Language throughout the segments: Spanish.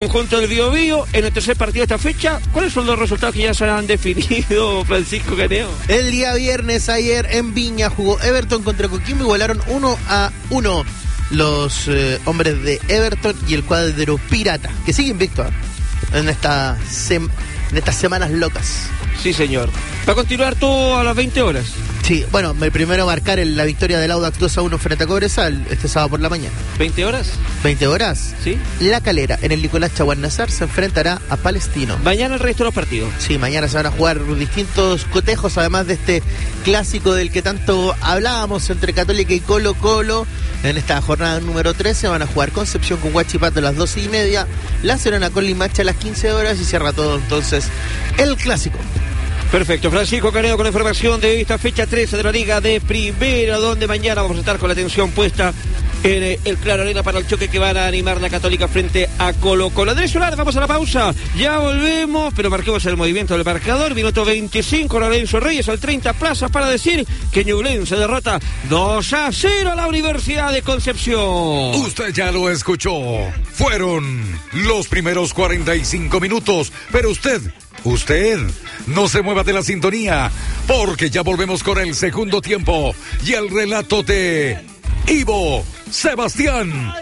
Conjunto del Biobío en el tercer partido de esta fecha. ¿Cuáles son los resultados que ya se han definido, Francisco Caneo? El día viernes, ayer en Viña, jugó Everton contra Coquimbo, igualaron 1-1 los hombres de Everton y el cuadro pirata, que sigue invicto en estas semanas locas. Sí, señor. Va a continuar todo a las 20 horas. Sí, bueno, el primero a marcar la victoria del Audax 2-1 frente a Cobresal este sábado por la mañana. ¿20 horas? ¿20 horas? Sí. La Calera, en el Nicolás Chaguarnazar, se enfrentará a Palestino. Mañana el resto de los partidos. Sí, mañana se van a jugar distintos cotejos, además de este clásico del que tanto hablábamos entre Católica y Colo-Colo. En esta jornada número 13 van a jugar Concepción con Huachipato a las 12:30, La Serena con Limache a las 15 horas y cierra todo entonces el clásico. Perfecto, Francisco Caneo con la información de esta fecha 13 de la Liga de Primera, donde mañana vamos a estar con la atención puesta en el Claro Arena para el choque que van a animar la Católica frente a Colo-Colo. Andrés Solar, vamos a la pausa, ya volvemos, pero marquemos el movimiento del marcador. Minuto 25, Lorenzo Reyes al 30 plazas para decir que Ñublense derrota 2-0 a la Universidad de Concepción. Usted ya lo escuchó, fueron los primeros 45 minutos, pero usted no se mueva de la sintonía, porque ya volvemos con el segundo tiempo y el relato de Ivo Sebastián.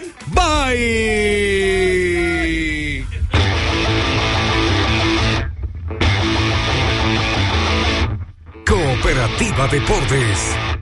Bye. Cooperativa Deportes.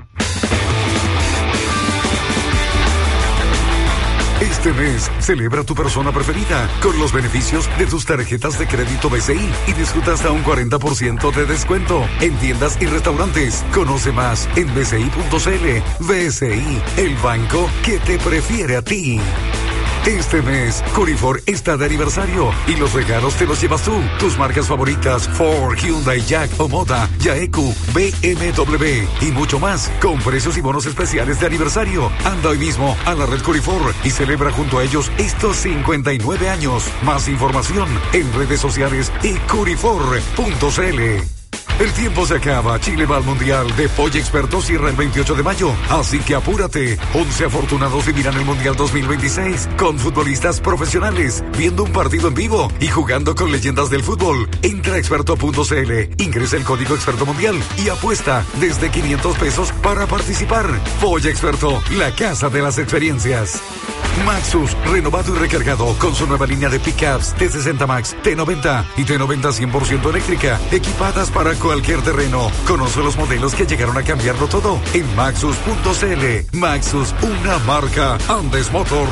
Este mes, celebra tu persona preferida con los beneficios de tus tarjetas de crédito BCI y disfruta hasta un 40% de descuento en tiendas y restaurantes. Conoce más en bci.cl. BCI, el banco que te prefiere a ti. Este mes, Corifor está de aniversario y los regalos te los llevas tú. Tus marcas favoritas, Ford, Hyundai, Jack, Omoda, Yaeku, BMW y mucho más, con precios y bonos especiales de aniversario. Anda hoy mismo a la red Corifor y celebra junto a ellos estos 59 años. Más información en redes sociales y corifor.cl. El tiempo se acaba, Chile va al Mundial de Pollo Experto, cierra el 28 de mayo, así que apúrate. 11 afortunados vivirán el Mundial 2026 con futbolistas profesionales, viendo un partido en vivo y jugando con leyendas del fútbol. Entra a experto.cl, ingresa el código Experto Mundial y apuesta desde 500 pesos para participar. Pollo Experto, la casa de las experiencias. Maxus, renovado y recargado con su nueva línea de pickups T60 Max, T90 y T90 100% eléctrica, equipadas para cualquier terreno. Conoce los modelos que llegaron a cambiarlo todo en Maxus.cl. Maxus, una marca Andes Motor.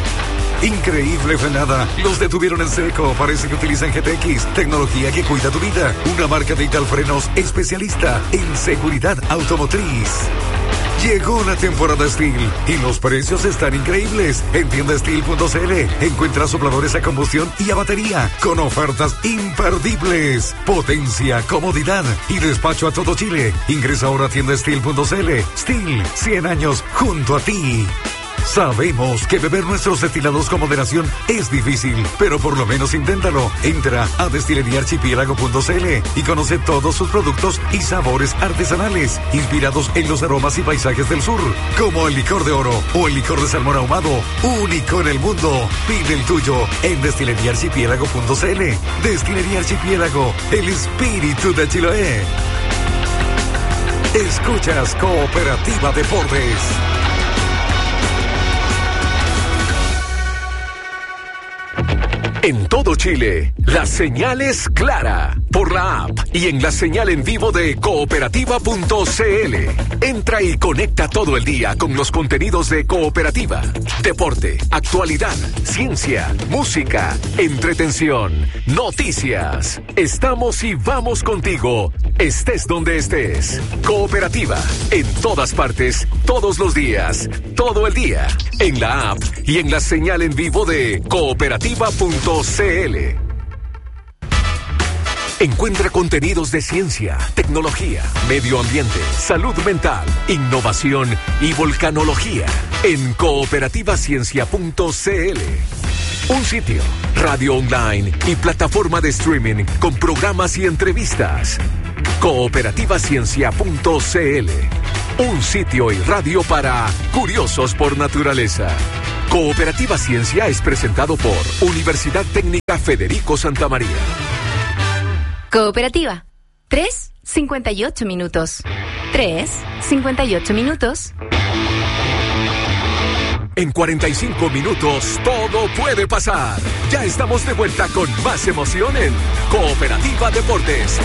Increíble frenada, los detuvieron en seco, parece que utilizan GTX, tecnología que cuida tu vida. Una marca de Italfrenos especialista en seguridad automotriz. Llegó la temporada Steel y los precios están increíbles. En tiendasteel.cl encuentra sopladores a combustión y a batería con ofertas imperdibles. Potencia, comodidad y despacho a todo Chile. Ingresa ahora a tiendasteel.cl. Steel, 100 años junto a ti. Sabemos que beber nuestros destilados con moderación es difícil, pero por lo menos inténtalo. Entra a destileriaarchipiélago.cl y conoce todos sus productos y sabores artesanales, inspirados en los aromas y paisajes del sur, como el licor de oro o el licor de salmón ahumado, único en el mundo. Pide el tuyo en destileriaarchipiélago.cl. Destilería Archipiélago, el espíritu de Chiloé. Escuchas Cooperativa Deportes. En todo Chile, la señal es clara por la app y en la señal en vivo de cooperativa.cl. Entra y conecta todo el día con los contenidos de Cooperativa. Deporte, actualidad, ciencia, música, entretención, noticias. Estamos y vamos contigo, estés donde estés. Cooperativa, en todas partes, todos los días, todo el día. En la app y en la señal en vivo de cooperativa.cl. Encuentra contenidos de ciencia, tecnología, medio ambiente, salud mental, innovación y volcanología en cooperativaciencia.cl. Un sitio, radio online y plataforma de streaming con programas y entrevistas. Cooperativaciencia.cl. Un sitio y radio para curiosos por naturaleza. Cooperativa Ciencia es presentado por Universidad Técnica Federico Santa María. Cooperativa. 3:58 minutos. 3:58 minutos. En 45 minutos todo puede pasar. Ya estamos de vuelta con más emoción en Cooperativa Deportes.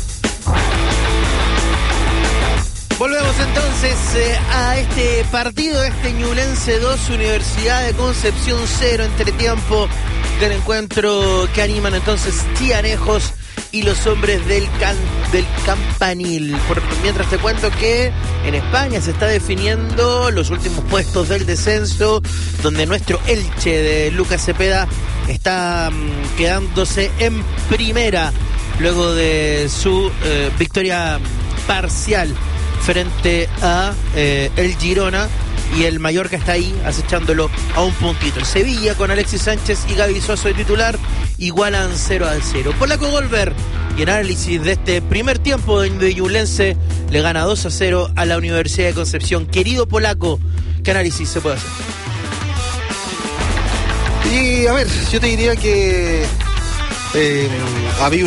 Volvemos entonces a este partido, Ñublense 2, Universidad de Concepción 0, entretiempo del encuentro que animan entonces Tianejos y los hombres del Campanil. Mientras te cuento que en España se está definiendo los últimos puestos del descenso, donde nuestro Elche de Lucas Cepeda está quedándose en primera luego de su victoria parcial frente a el Girona, y el Mallorca está ahí acechándolo a un puntito. El Sevilla con Alexis Sánchez y Gaby Suazo de titular igualan 0-0. Polaco Golver, y en análisis de este primer tiempo de Ñublense, le gana 2-0 a la Universidad de Concepción. Querido Polaco, ¿qué análisis se puede hacer? Y a ver, yo te diría que había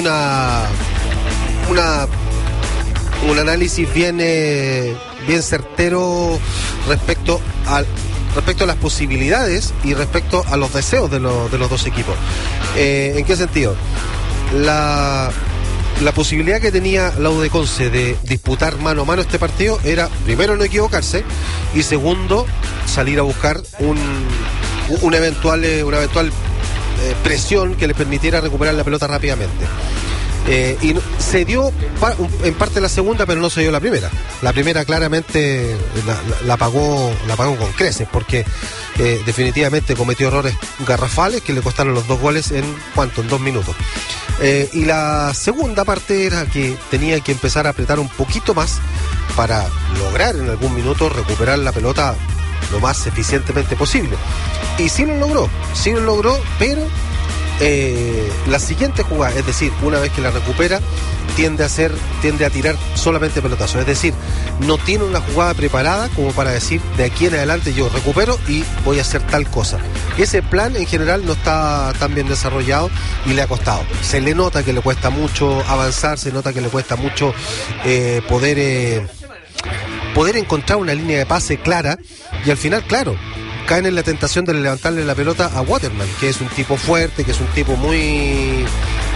un análisis bien certero respecto a las posibilidades y respecto a los deseos de los dos equipos. ¿En qué sentido? La posibilidad que tenía la U de Conce de disputar mano a mano este partido era, primero, no equivocarse, y segundo, salir a buscar una eventual presión que les permitiera recuperar la pelota rápidamente. Y se dio en parte la segunda, pero no se dio la primera. La primera claramente la pagó con creces, porque definitivamente cometió errores garrafales que le costaron los 2 goles en 2 minutos. Y la segunda parte era que tenía que empezar a apretar un poquito más para lograr en algún minuto recuperar la pelota lo más eficientemente posible. Y sí lo logró, pero la siguiente jugada, es decir, una vez que la recupera, tiende a tirar solamente pelotazos. Es decir, no tiene una jugada preparada como para decir, de aquí en adelante yo recupero y voy a hacer tal cosa. Ese plan en general no está tan bien desarrollado y le ha costado. Se le nota que le cuesta mucho avanzar, se nota que le cuesta mucho poder encontrar una línea de pase clara, y al final, claro, caen en la tentación de levantarle la pelota a Waterman, que es un tipo fuerte, que es un tipo muy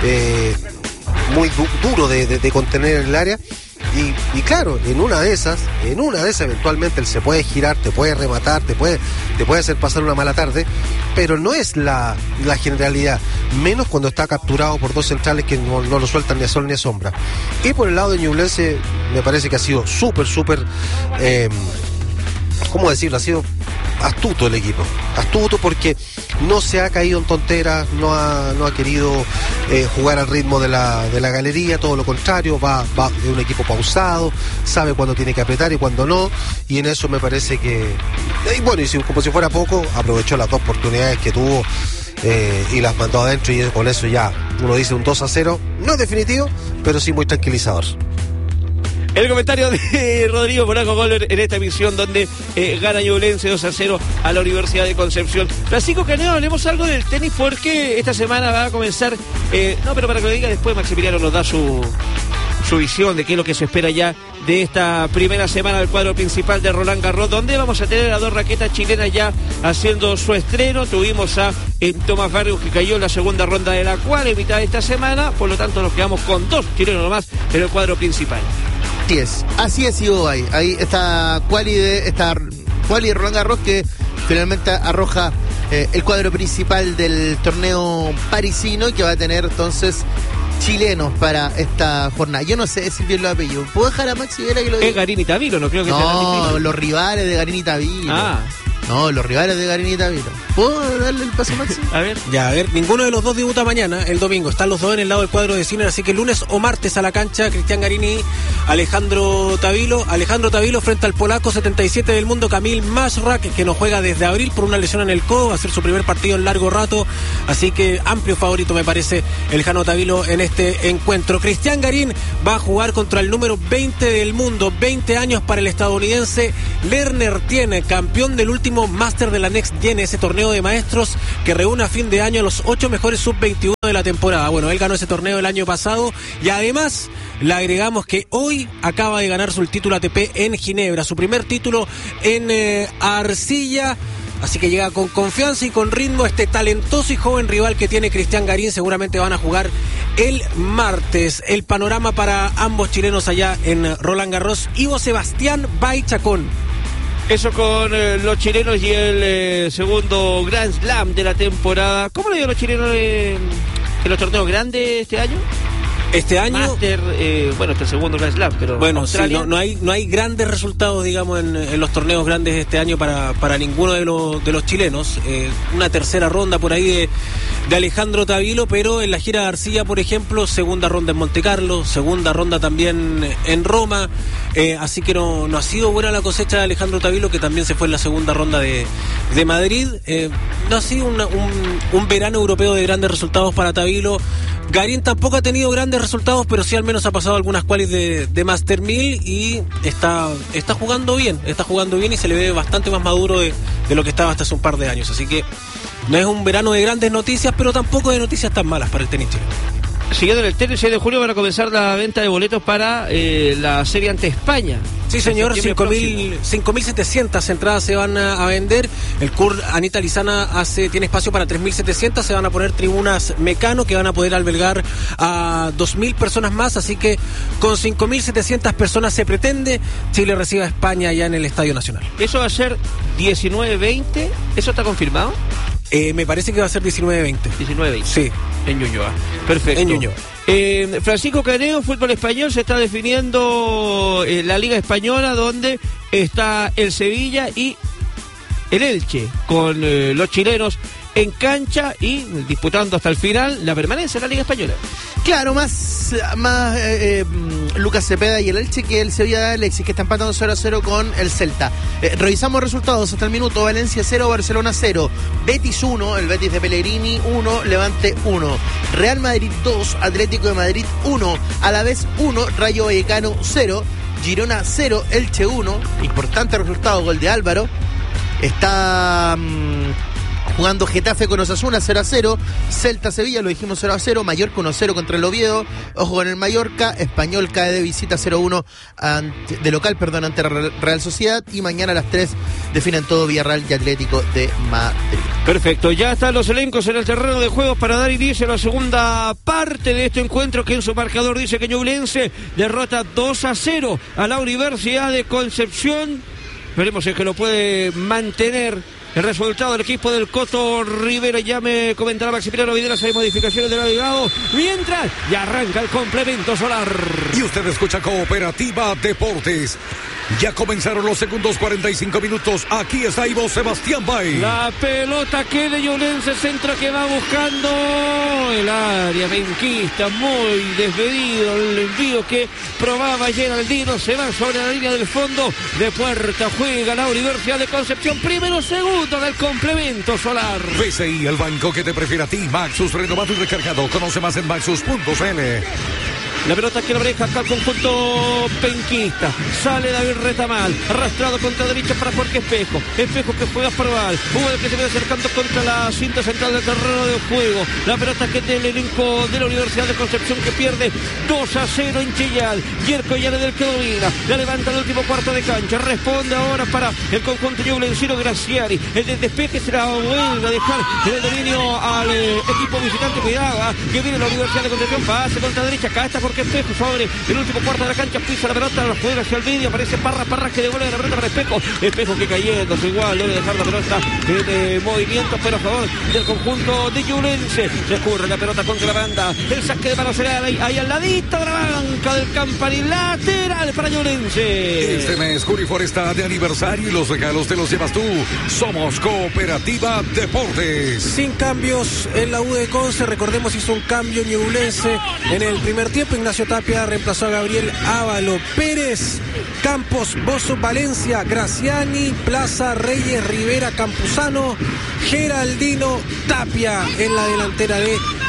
duro de contener en el área, y claro, en una de esas eventualmente él se puede girar, te puede rematar, te puede hacer pasar una mala tarde, pero no es la generalidad, menos cuando está capturado por 2 centrales que no lo sueltan ni a sol ni a sombra. Y por el lado de Ñublense me parece que ha sido súper ¿cómo decirlo? Ha sido astuto el equipo, astuto porque no se ha caído en tonteras, no ha querido jugar al ritmo de la galería, todo lo contrario, va de un equipo pausado, sabe cuándo tiene que apretar y cuándo no, y en eso me parece que, como si fuera poco, aprovechó las 2 oportunidades que tuvo y las mandó adentro, y con eso ya uno dice un 2-0, no es definitivo, pero sí muy tranquilizador. El comentario de Rodrigo Polaco Golver en esta emisión donde gana Ñublense 2-0 a la Universidad de Concepción. Francisco Caneo, hablemos algo del tenis porque esta semana va a comenzar, pero para que lo diga después, Maximiliano nos da su visión de qué es lo que se espera ya de esta primera semana del cuadro principal de Roland Garros, donde vamos a tener a 2 raquetas chilenas ya haciendo su estreno. Tuvimos a Tomás Barrios, que cayó en la segunda ronda de la cual en mitad de esta semana, por lo tanto nos quedamos con 2 chilenos nomás en el cuadro principal. Así es, Ibai. Ahí está quali de Roland Garros, que finalmente arroja el cuadro principal del torneo parisino, y que va a tener entonces chilenos para esta jornada. Yo no sé decir bien los apellidos. ¿Puedo dejar a Maxi Vera que lo diga? Es Garín y Tavilo, no creo que sea tan difícil. Los rivales de Garín y Tavilo. No, los rivales de Garín y Tavilo. ¿Puedo darle el paso a Maxi? A ver, ninguno de los dos debuta mañana, el domingo. Están los dos en el lado del cuadro de Sinner, así que lunes o martes a la cancha, Cristian Garín y Alejandro Tavilo. Alejandro Tavilo frente al polaco 77 del mundo, Kamil Mashrak, que no juega desde abril por una lesión en el codo. Va a ser su primer partido en largo rato, así que amplio favorito me parece el Jano Tavilo en este encuentro. Cristian Garín va a jugar contra el número 20 del mundo, 20 años para el estadounidense Lerner Tiene, campeón del último 17º Máster de la Next Gen, ese torneo de maestros que reúne a fin de año a los 8 mejores sub-21 de la temporada. Bueno, él ganó ese torneo el año pasado y además le agregamos que hoy acaba de ganar su título ATP en Ginebra, su primer título en arcilla. Así que llega con confianza y con ritmo este talentoso y joven rival que tiene Cristian Garín. Seguramente van a jugar el martes. El panorama para ambos chilenos allá en Roland Garros. Ivo Sebastián Baichacón. Eso con los chilenos y el segundo Grand Slam de la temporada. ¿Cómo le dio a los chilenos en los torneos grandes este año? Este año, Master, bueno, este segundo Grand Slam, pero bueno, sí, Australia... no hay grandes resultados, digamos, en los torneos grandes este año para ninguno de los chilenos. Una tercera ronda por ahí de Alejandro Tavilo, pero en la gira de arcilla, por ejemplo, segunda ronda en Monte Carlo, segunda ronda también en Roma, así que no ha sido buena la cosecha de Alejandro Tavilo, que también se fue en la segunda ronda de Madrid. No ha sido un verano europeo de grandes resultados para Tavilo. Garín tampoco ha tenido grandes resultados, pero sí al menos ha pasado algunas qualis de Master 1000 y está jugando bien y se le ve bastante más maduro de lo que estaba hasta hace un par de años. Así que no es un verano de grandes noticias, pero tampoco de noticias tan malas para el tenis chileno. Siguiendo en el tenis, 6 de julio van a comenzar la venta de boletos para la serie ante España. Sí, señor, 5.700 entradas se van a vender. El CUR Anita Lizana tiene espacio para 3.700. Se van a poner tribunas Mecano que van a poder albergar a 2.000 personas más. Así que con 5.700 personas se pretende Chile reciba a España ya en el Estadio Nacional. Eso va a ser 19-20. ¿Eso está confirmado? Me parece que va a ser 19-20. 19-20. Sí. En Ñuñoa. Perfecto. En Ñuñoa. Francisco Caneo, fútbol español, se está definiendo la Liga Española, donde está el Sevilla y el Elche, con los chilenos en cancha y disputando hasta el final la permanencia en la Liga Española. Claro, más Lucas Cepeda y el Elche que el Sevilla de Alexis, que está empatando 0-0 con el Celta. Revisamos resultados hasta el minuto. Valencia 0, Barcelona 0, Betis 1, el Betis de Pellegrini 1, Levante 1, Real Madrid 2, Atlético de Madrid 1, Alavés 1, Rayo Vallecano 0, Girona 0, Elche 1. Importante resultado, gol de Álvaro. Está jugando Getafe con Osasuna 0-0, Celta-Sevilla, lo dijimos 0-0, Mallorca 1-0 contra el Oviedo, ojo con el Mallorca, Español cae de visita 0-1 de local, ante Real Sociedad, y mañana a las 3 definen todo Villarreal y Atlético de Madrid. Perfecto, ya están los elencos en el terreno de juegos para dar inicio a la segunda parte de este encuentro, que en su marcador dice que Ñublense derrota 2-0 a la Universidad de Concepción. Veremos si es que lo puede mantener el resultado del equipo del Coto Rivera. Ya me comentará Maximiliano Videla si hay modificaciones del agregado. Mientras, ya arranca el complemento solar. Y usted escucha Cooperativa Deportes. Ya comenzaron los segundos 45 minutos. Aquí está Ivo Sebastián Bay. La pelota que de Ñublense, centro que va buscando el área benquista, muy despedido el envío que probaba Geraldino, se va sobre la línea del fondo de puerta, juega la Universidad de Concepción, primero segundo del complemento solar. BCI, el banco que te prefiere a ti. Maxus, renovado y recargado. Conoce más en maxus.cl. La pelota que la breja acá al conjunto penquista. Sale David Retamal, arrastrado contra derecha para Jorge Espejo. Espejo que juega para Val. Jugador que se viene acercando contra la cinta central del terreno de juego. La pelota que del elenco de la Universidad de Concepción, que pierde 2-0 en Chillán. Yerko Yale del que domina. La levanta el último cuarto de cancha. Responde ahora para el conjunto ñublencino Graciari. El del despeje se la vuelve a dejar en el dominio al equipo visitante. Cuidado, que viene la Universidad de Concepción. Pase contra derecha. Acá está Jorge Espejo sobre el último cuarto de la cancha, pisa la pelota, la juega hacia el medio, aparece Parra que devuelve la pelota para Espejo que cayendo, igual debe dejar la pelota de movimiento, pero a favor del conjunto de Ñublense. Se escurre la pelota contra la banda, el saque de mano será ahí al ladito de la banca del Campanil, lateral para Ñublense. Este mes Curifor está de aniversario y los regalos te los llevas tú. Somos Cooperativa Deportes. Sin cambios en la U de Conce, recordemos hizo un cambio Ñublense en el primer tiempo. Ignacio Tapia reemplazó a Gabriel Ávalo, Pérez, Campos, Bozo, Valencia, Graciani, Plaza, Reyes, Rivera, Campuzano, Geraldino, Tapia en la delantera de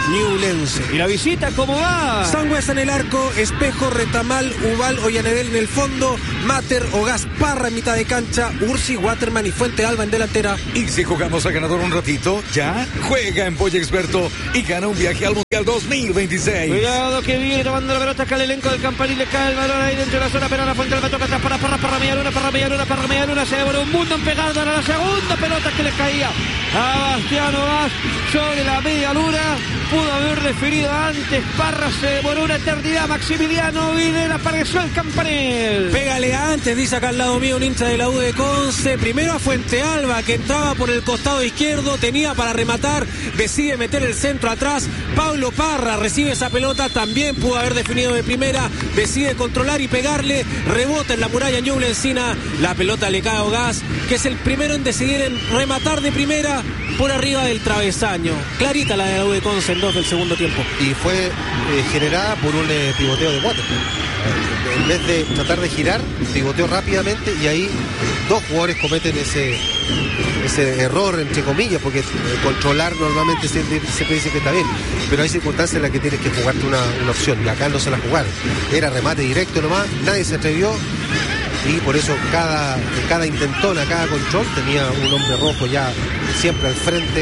Ñublense. ¿Y la visita cómo va? Sangüesa en el arco, Espejo, Retamal, Ubal, Ollanedel en el fondo, Mater, Ogaz, Parra en mitad de cancha, Ursi, Waterman y Fuente Alba en delantera. Y si jugamos a ganador un ratito, ya juega en Polla Experto y gana un viaje al Mundial 2026. Cuidado que viene tomando la pelota acá el elenco del Campanil, le cae el balón ahí dentro de la zona, pero la Fuente Alba toca atrás para Medialuna, se demoró un mundo en pegar, a la segunda pelota que le caía a Bastián Ogaz sobre la media luna. Pudo haber definido antes, Parra se demoró una eternidad, Maximiliano Videla apareció el Campanil. Pégale antes, dice acá al lado mío un hincha de la U de Conce. Primero a Fuente Alba, que entraba por el costado izquierdo, tenía para rematar, decide meter el centro atrás. Pablo Parra recibe esa pelota, también pudo haber definido de primera, decide controlar y pegarle, rebota en la muralla Ñublencina, la pelota le cae a Ogaz, que es el primero en decidir en rematar de primera por arriba del travesaño. Clarita la de la U de Conce en 2 del segundo tiempo. Y fue generada por un pivoteo de Waterman. En vez de tratar de girar, pivoteó rápidamente y ahí dos jugadores cometen ese error, entre comillas, porque controlar normalmente siempre dice que está bien, pero hay circunstancias en las que tienes que jugarte una opción, y acá no se la jugaron. Era remate directo nomás, nadie se atrevió, y por eso cada intentona, cada control tenía un hombre rojo ya siempre al frente.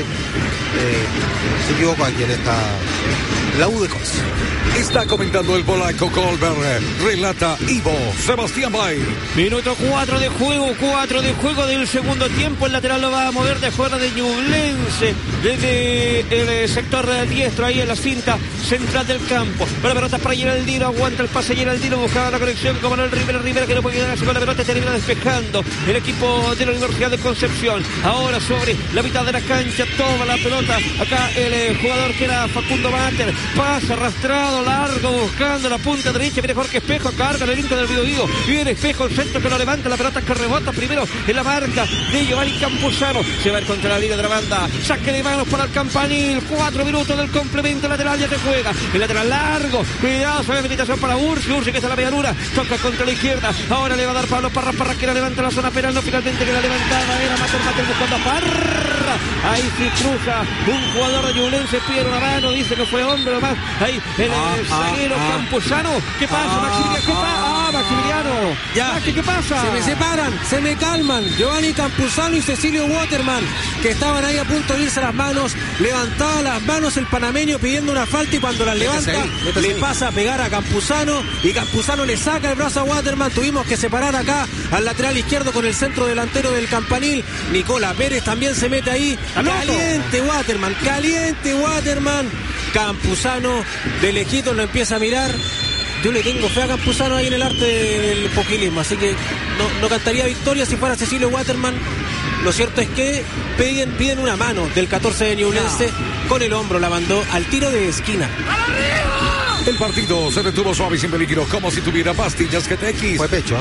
Se equivocó aquí en esta la U de Conce. Está comentando el polaco Colbert, relata Ivo Sebastián Bay. Minuto 4 de juego del segundo tiempo. El lateral lo va a mover de fuera de Ñublense, desde el sector diestro, ahí en la cinta central del campo. Pero la pelota para Geraldino, aguanta el pase Geraldino, buscaba la conexión como el Rivera que no puede quedarse con la pelota, termina despejando el equipo de la Universidad de Concepción. Ahora sobre la mitad de la cancha, toma la pelota acá el jugador que era Facundo Mater, pasa arrastrado largo buscando la punta derecha, viene Jorge Espejo, carga el elenco del Biobío, viene Espejo, el centro que lo levanta, la pelota que rebota primero en la marca de Giovanni Campuzano, se va a ir contra la línea de la banda, saque de manos para el Campanil, 4 minutos del complemento lateral, ya se juega, el lateral largo, cuidado, se ve habilitación para Ursi que está a la medialuna, toca contra la izquierda, ahora le va a dar Pablo Parra que la levanta la zona penal, no, finalmente que la levantaba era Mater buscando a Parra, ahí sí cruza un jugador de Ñublense, pide una mano, dice que fue hombre nomás, ahí el zaguero Campuzano. ¿Qué pasa, Maximiliano? ¿Qué pasa? Maximiliano. Ya. ¿Qué pasa? Se me separan, se me calman. Giovanni Campuzano y Cecilio Waterman, que estaban ahí a punto de irse las manos. Levantaba las manos el panameño pidiendo una falta y cuando las levanta le pasa a pegar a Campuzano y Campuzano le saca el brazo a Waterman. Tuvimos que separar acá al lateral izquierdo con el centro delantero del Campanil. Nicola Pérez también se mete ahí. Caliente Waterman. Campuzano de lejitos lo empieza a mirar. Yo le tengo fe a Campuzano ahí en el arte del poquilismo, así que no cantaría victoria si fuera Cecilio Waterman. Lo cierto es que piden una mano del 14 de Ñublense, con el hombro la mandó al tiro de esquina. El partido se detuvo suave y sin peligro, como si tuviera pastillas GTX. Fue pecho,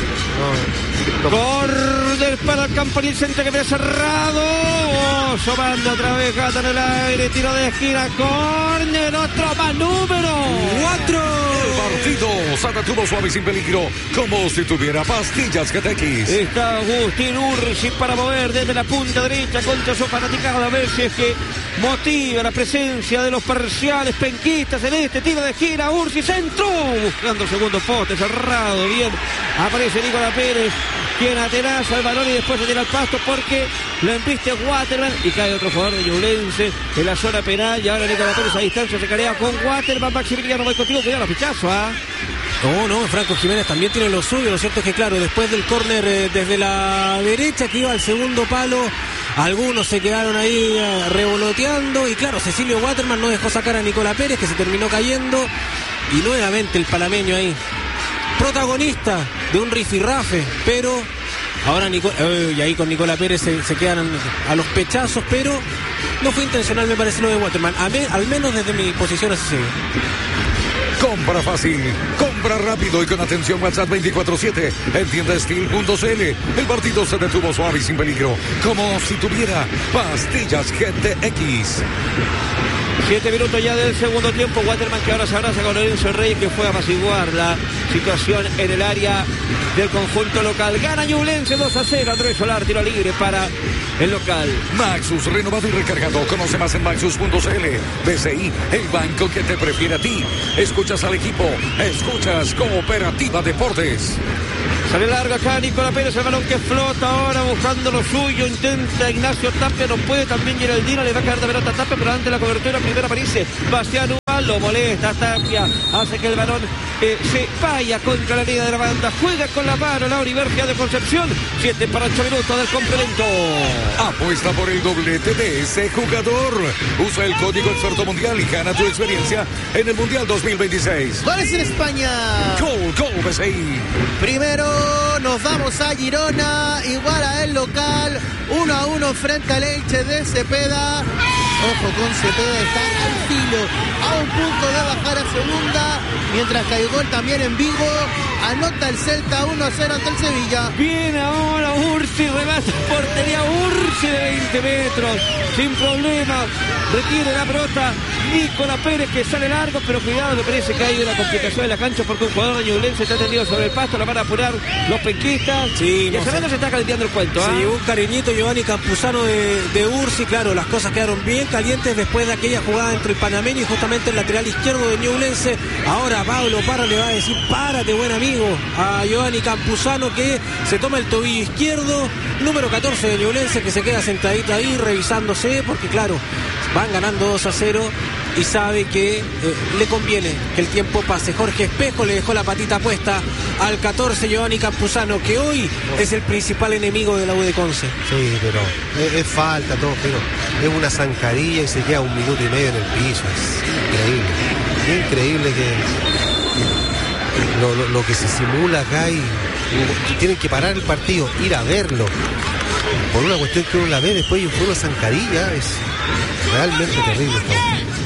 Corner para el Campanil, centro que ve cerrado. Sobando otra vez, gata en el aire, tiro de esquina, corner, otro más, número 4. El partido se detuvo suave y sin peligro, como si tuviera pastillas GTX. Está Agustín Ursi para mover desde la punta derecha contra su fanaticado, a ver si es que motiva la presencia de los parciales penquistas en este tiro de esquina. Ursi centro, buscando el segundo poste, cerrado, bien, aparece Nicola Pérez, quien atenaza el balón y después se tira al pasto porque lo embiste Waterman y cae otro jugador de Ñublense en la zona penal y ahora Nicola Pérez a distancia se carea con Waterman. Maximiliano, voy contigo, cuidado los pichazos, No, Franco Jiménez también tiene lo suyo. Lo cierto es que, claro, después del córner desde la derecha que iba al segundo palo, algunos se quedaron ahí revoloteando y, claro, Cecilio Waterman no dejó sacar a Nicola Pérez, que se terminó cayendo, y nuevamente el panameño ahí, protagonista de un rifirrafe, pero ahora y ahí con Nicola Pérez se quedan a los pechazos, pero no fue intencional, me parece, lo de Waterman, al menos desde mi posición así se ve. Compra fácil, compra rápido y con atención. WhatsApp 24/7 en tiendastil.cl. El partido se detuvo suave y sin peligro, como si tuviera pastillas GTX. 7 minutos ya del segundo tiempo. Waterman que ahora se abraza con Lorenzo Reyes, que fue a apaciguar la situación en el área del conjunto local. Gana Ñublense 2-0. Andrés Solar, tiro libre para el local. Maxus, renovado y recargado. Conoce más en maxus.cl. BCI, el banco que te prefiere a ti. Escuchas al equipo, escuchas Cooperativa Deportes. Sale largo acá Nicolás Pérez, el balón que flota ahora buscando lo suyo, intenta Ignacio Tapia, no puede, también Geraldino, le va a caer de pelota a Tapia, pero ante la cobertura primero aparece Bastián Uba, lo molesta Tapia, hace que el balón se vaya contra la línea de la banda, juega con la mano la Universidad de Concepción, 7 para 8 minutos del complemento. Apuesta por el doblete de ese jugador. Usa el código Experto Mundial y gana tu experiencia en el Mundial 2026. Goles en España. Gol, BCI. Primero nos vamos a Girona, igual a el local, 1-1 frente al Elche de Cepeda. Ojo con Cepeda, está al filo, a un punto de bajar a segunda, mientras que hay gol también en Vigo. Anota el Celta 1-0 ante el Sevilla. Viene ahora Ursi, remata portería Ursi de 20 metros, sin problema, retiene la pelota Nicolás Pérez que sale largo, pero cuidado, me parece que hay una complicación en la cancha porque un jugador de Ñublense está tendido sobre el pasto, lo van a apurar los penquistas. Sí, y se está calentando el cuento. Sí, un cariñito Giovanni Campuzano de Ursi, claro, las cosas quedaron bien calientes después de aquella jugada entre el panameño y justamente el lateral izquierdo de Ñublense. Ahora Pablo Parra le va a decir, párate buen amigo, a Giovanni Campuzano, que se toma el tobillo izquierdo, número 14 de Ñublense, que se queda sentadito ahí revisándose, porque claro, van ganando 2-0 y sabe que le conviene que el tiempo pase. Jorge Espejo le dejó la patita puesta al 14 Giovanni Campuzano, que hoy es el principal enemigo de la U de Conce. Sí, pero es falta todo, pero es una zancadilla y se queda 1 minuto y medio en el piso. Es increíble que lo que se simula acá, y tienen que parar el partido, ir a verlo por una cuestión que uno la ve después y fue una zancadilla. Es realmente terrible esto.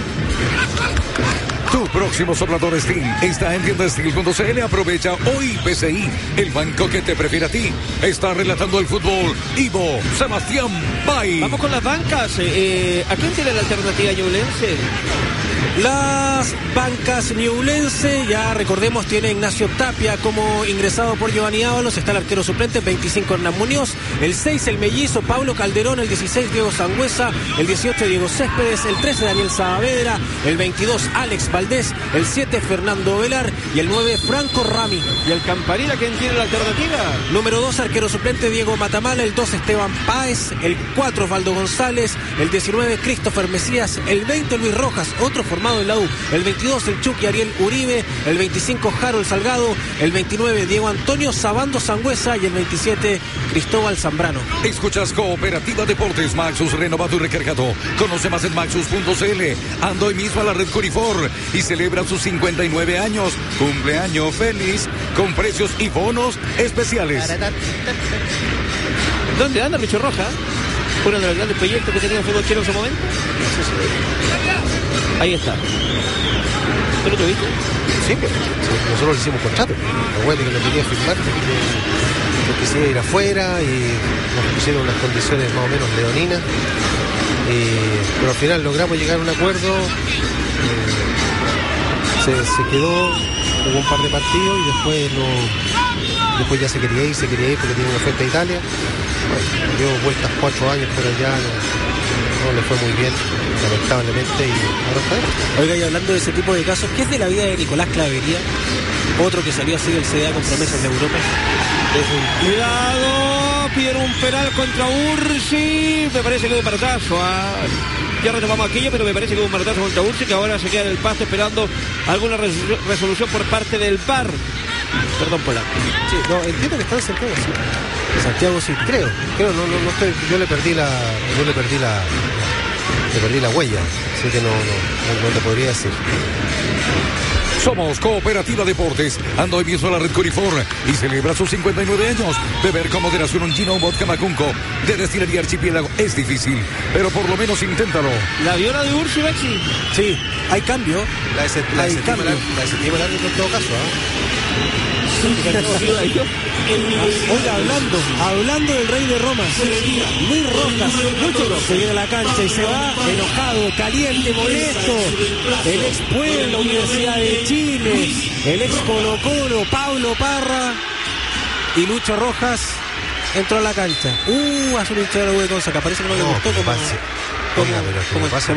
Tu próximo soplador Steel está en tiendassteel.cl. Aprovecha hoy BCI, el banco que te prefiere a ti. Está relatando el fútbol Ivo Sebastián Bay. Vamos con las bancas. ¿A quién tiene la alternativa Ñublense? Las bancas Ñublense, ya recordemos, tiene Ignacio Tapia como ingresado por Giovanni Ábalos, está el arquero suplente, 25 Hernán Muñoz, el 6 el mellizo Pablo Calderón, el 16 Diego Sangüesa, el 18 Diego Céspedes, el 13 Daniel Saavedra, el 22 Alex Valdés, el 7 Fernando Velar y el 9 Franco Rami. ¿Y el Campanilla quién tiene la alternativa? Número 2 arquero suplente Diego Matamala, el 2 Esteban Páez, el 4 Osvaldo González, el 19 Christopher Mesías, el 20 Luis Rojas, otro formado en la U, el 22 el Chucky Ariel Uribe, el 25 Harold Salgado, el 29 Diego Antonio Sabando Sangüesa y el 27 Cristóbal Zambrano. Escuchas Cooperativa Deportes, Maxus renovado y recargado. Conoce más en maxus.cl. Anda hoy mismo a la red Curifor y celebra sus 59 años. Cumpleaños feliz con precios y bonos especiales. ¿Dónde anda Richo Roja? Uno de los grandes proyectos que tenía el fútbol chileno en su momento. Ahí está. ¿Tú lo tuviste? Sí, pues nosotros le hicimos contrato. Acuérdate que lo quería firmar porque se iba a ir afuera y nos pusieron unas condiciones más o menos leoninas. Pero al final logramos llegar a un acuerdo. Se quedó, jugó un par de partidos y después ya se quería ir porque tiene una oferta de Italia. Bueno, dio vueltas 4 años, pero ya no le fue muy bien, lamentablemente, y ahora está bien. Oiga, y hablando de ese tipo de casos, ¿qué es de la vida de Nicolás Clavería? Otro que salió así del CDA con promesas de Europa. Cuidado, pidieron un penal contra Ursi, me parece que es un manotazo. Ya retomamos aquello, pero me parece que es un manotazo contra Ursi, que ahora se queda en el pasto esperando alguna resolución por parte del VAR. Perdón, Polanco. Sí, no, entiendo que está en Santiago, sí. Santiago sí. Creo, no estoy, yo le perdí la huella, así que no te podría decir. Somos Cooperativa Deportes. Anda hoy mismo a la red Curifor y celebra sus 59 años. Beber con moderación un gin o vodka Macunco de Destilería Archipiélago es difícil, pero por lo menos inténtalo. ¿La viola de Ursi, Maxi? Sí, hay cambio. La de Septiembre en todo caso, Oiga, hablando del rey de Roma, Luis Rojas se viene a la cancha y se va enojado, caliente, molesto. El ex Puebla, Universidad de Chile, el ex Colo Colo, Pablo Parra y Lucho Rojas entró a la cancha. Hace un hinchado de la U de Conce, acá parece que no le gustó como está.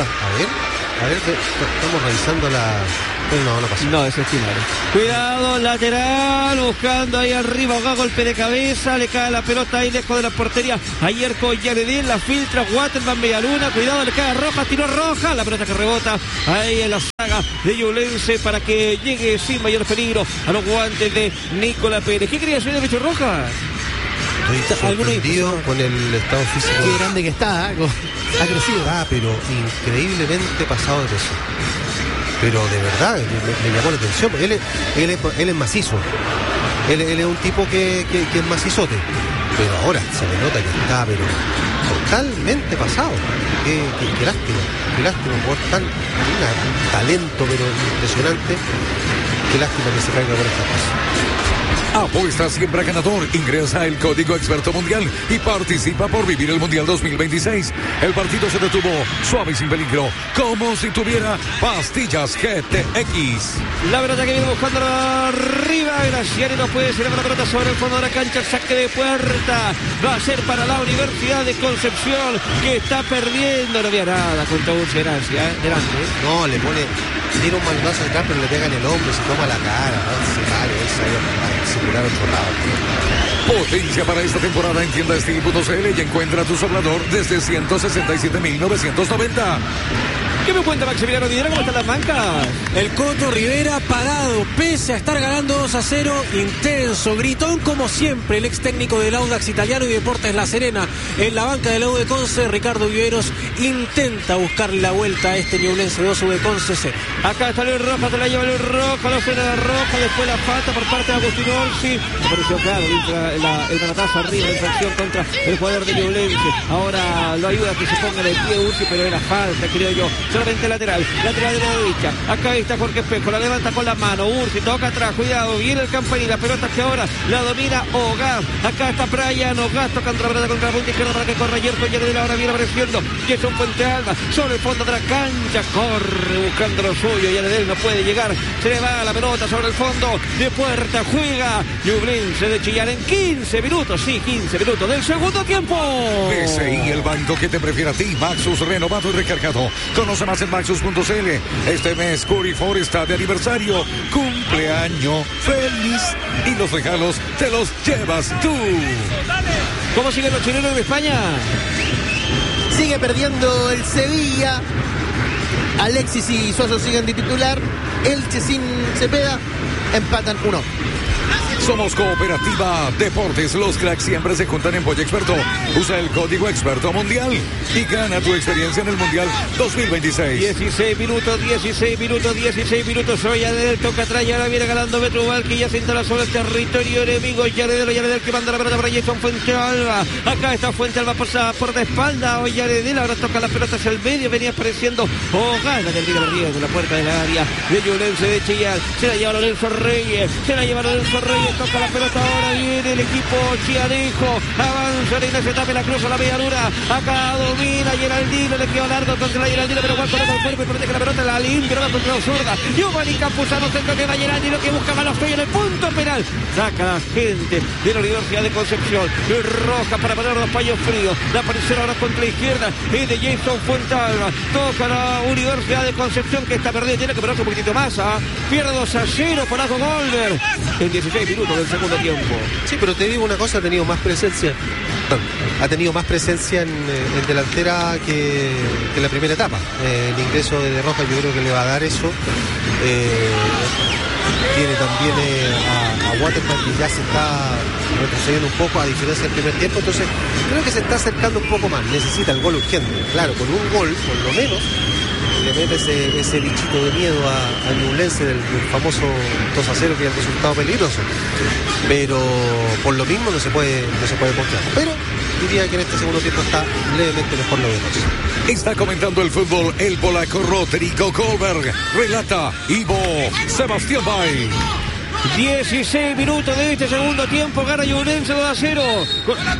A ver, estamos revisando la... No pasó. No, es estimado. Cuidado, lateral, buscando ahí arriba, golpe de cabeza, le cae la pelota ahí lejos de la portería. Ayer con Yanedín, la filtra, Waterman, Medialuna, cuidado, le cae roja, tiró roja, la pelota que rebota ahí en la saga de Ñublense para que llegue sin mayor peligro a los guantes de Nicolás Pérez. ¿Qué quería hacer de Pecho Roja? Estoy sorprendido con el estado físico. Qué grande que está, ha crecido. Pero increíblemente pasado de peso. Pero de verdad, me llamó la atención. Él es macizo. Él es un tipo que es macizote. Pero ahora se le nota que está totalmente pasado. Qué lástima por un talento pero impresionante. Qué lástima que se caiga por esta cosa. Apuesta siempre a ganador. Ingresa el código Experto Mundial y participa por vivir el Mundial 2026. El partido se detuvo suave y sin peligro, como si tuviera pastillas GTX. La pelota que viene buscando arriba, Graciani no puede ser la pelota sobre el fondo de la cancha, saque de puerta. Va a ser para la Universidad de Concepción, que está perdiendo. No había nada contra Ursi Gracia, delante. No, le pone, tira un manotazo atrás, pero le pega en el hombro, se toma la cara, se cae, se curaron por lado. Potencia para esta temporada en tiendastil.cl y encuentra tu soplador desde 167.990. ¿Qué me cuenta Maximiliano Videla? ¿Cómo están las bancas? El Coto Rivera parado, pese a estar ganando 2-0, intenso, gritón como siempre, el ex técnico del Audax Italiano y Deportes La Serena. En la banca de la U de Conce, Ricardo Viveros intenta buscarle la vuelta a este Ñublense 2 U de Conce 0. Acá está Luis Rojas, se la lleva Luis Rojas, lo frena Rojas, después la falta por parte de Agustín Orsi. Apareció claro el manotazo arriba, la infracción contra el jugador de Ñublense. Ahora lo ayuda a que se ponga de pie Ursi, pero era falta, creo yo. Solamente lateral de la derecha. Acá está Jorge Espejo, la levanta con la mano. Ursi toca atrás, cuidado, viene el Campaní, la pelota que ahora la domina Ogaz. Acá está Brian Ogaz tocando la pelota contra la punta izquierda para que corra ayer con Yanedel. Ahora viene apareciendo Jason Puente Alba sobre el fondo de la cancha, corre buscando lo suyo. Yanedel no puede llegar, se le va la pelota sobre el fondo de puerta. Juega Ñublense de Chillán en 15 minutos, sí, 15 minutos del segundo tiempo. BCI, el banco que te prefiere a ti. Maxus renovado y recargado. Conoce más en Maxus.cl. Este mes Curifor está de aniversario. Cumpleaños feliz. Y los regalos te los llevas tú. ¿Cómo siguen los chilenos en España? Sigue perdiendo el Sevilla. Alexis y Suazo siguen de titular. Elche sin Cepeda empatan 1. Somos Cooperativa Deportes. Los cracks siempre se juntan en Pollo Experto. Usa el código Experto Mundial y gana tu experiencia en el Mundial 2026. 16 minutos. Hoy Yanedel toca atrás y ahora viene ganando Metro que ya se instala sobre el territorio enemigo. Yanedel que manda la pelota para Jason Fuente Alba. Acá está Fuente Alba por de espalda. Hoy Yanedel ahora toca la pelota hacia el medio. Venía apareciendo Ogana del Liga de la puerta del área de Ñublense de Chillán. Se la lleva Lorenzo Reyes. Toca la pelota ahora, viene el equipo chianejo, avanza en ese etape, la cruza la media luna, acá domina Geraldino, le quedó largo contra la Geraldino, pero Juan con el cuerpo y protege la pelota, la limpia, va contra la zurda, Giovanni Campuzano, centro que va Geraldino, que busca Malofey en el punto penal, saca la gente de la Universidad de Concepción, Roja para poner los paños fríos, la aparición ahora contra la izquierda, es de Jason Fuentalba, toca la Universidad de Concepción que está perdida, tiene que perder un poquitito más, pierde 2-0 por Ajo Golder, en 16 minutos del segundo tiempo. Sí, pero te digo una cosa, ha tenido más presencia en delantera que en la primera etapa. El ingreso de Roja yo creo que le va a dar eso. Tiene también a Waterman, que ya se está retrocediendo un poco a diferencia del primer tiempo, entonces creo que se está acercando un poco más, necesita el gol urgente. Claro, con un gol por lo menos le mete ese bichito de miedo a Ñublense del famoso 2-0, que es el resultado peligroso, pero por lo mismo no se puede confiar, pero diría que en este segundo tiempo está levemente mejor lo de Conce. Está comentando el fútbol el polaco Rodrigo Kohlberg. Relata Ivo Sebastián Bay. 16 minutos de este segundo tiempo. Gana Ñublense 2-0.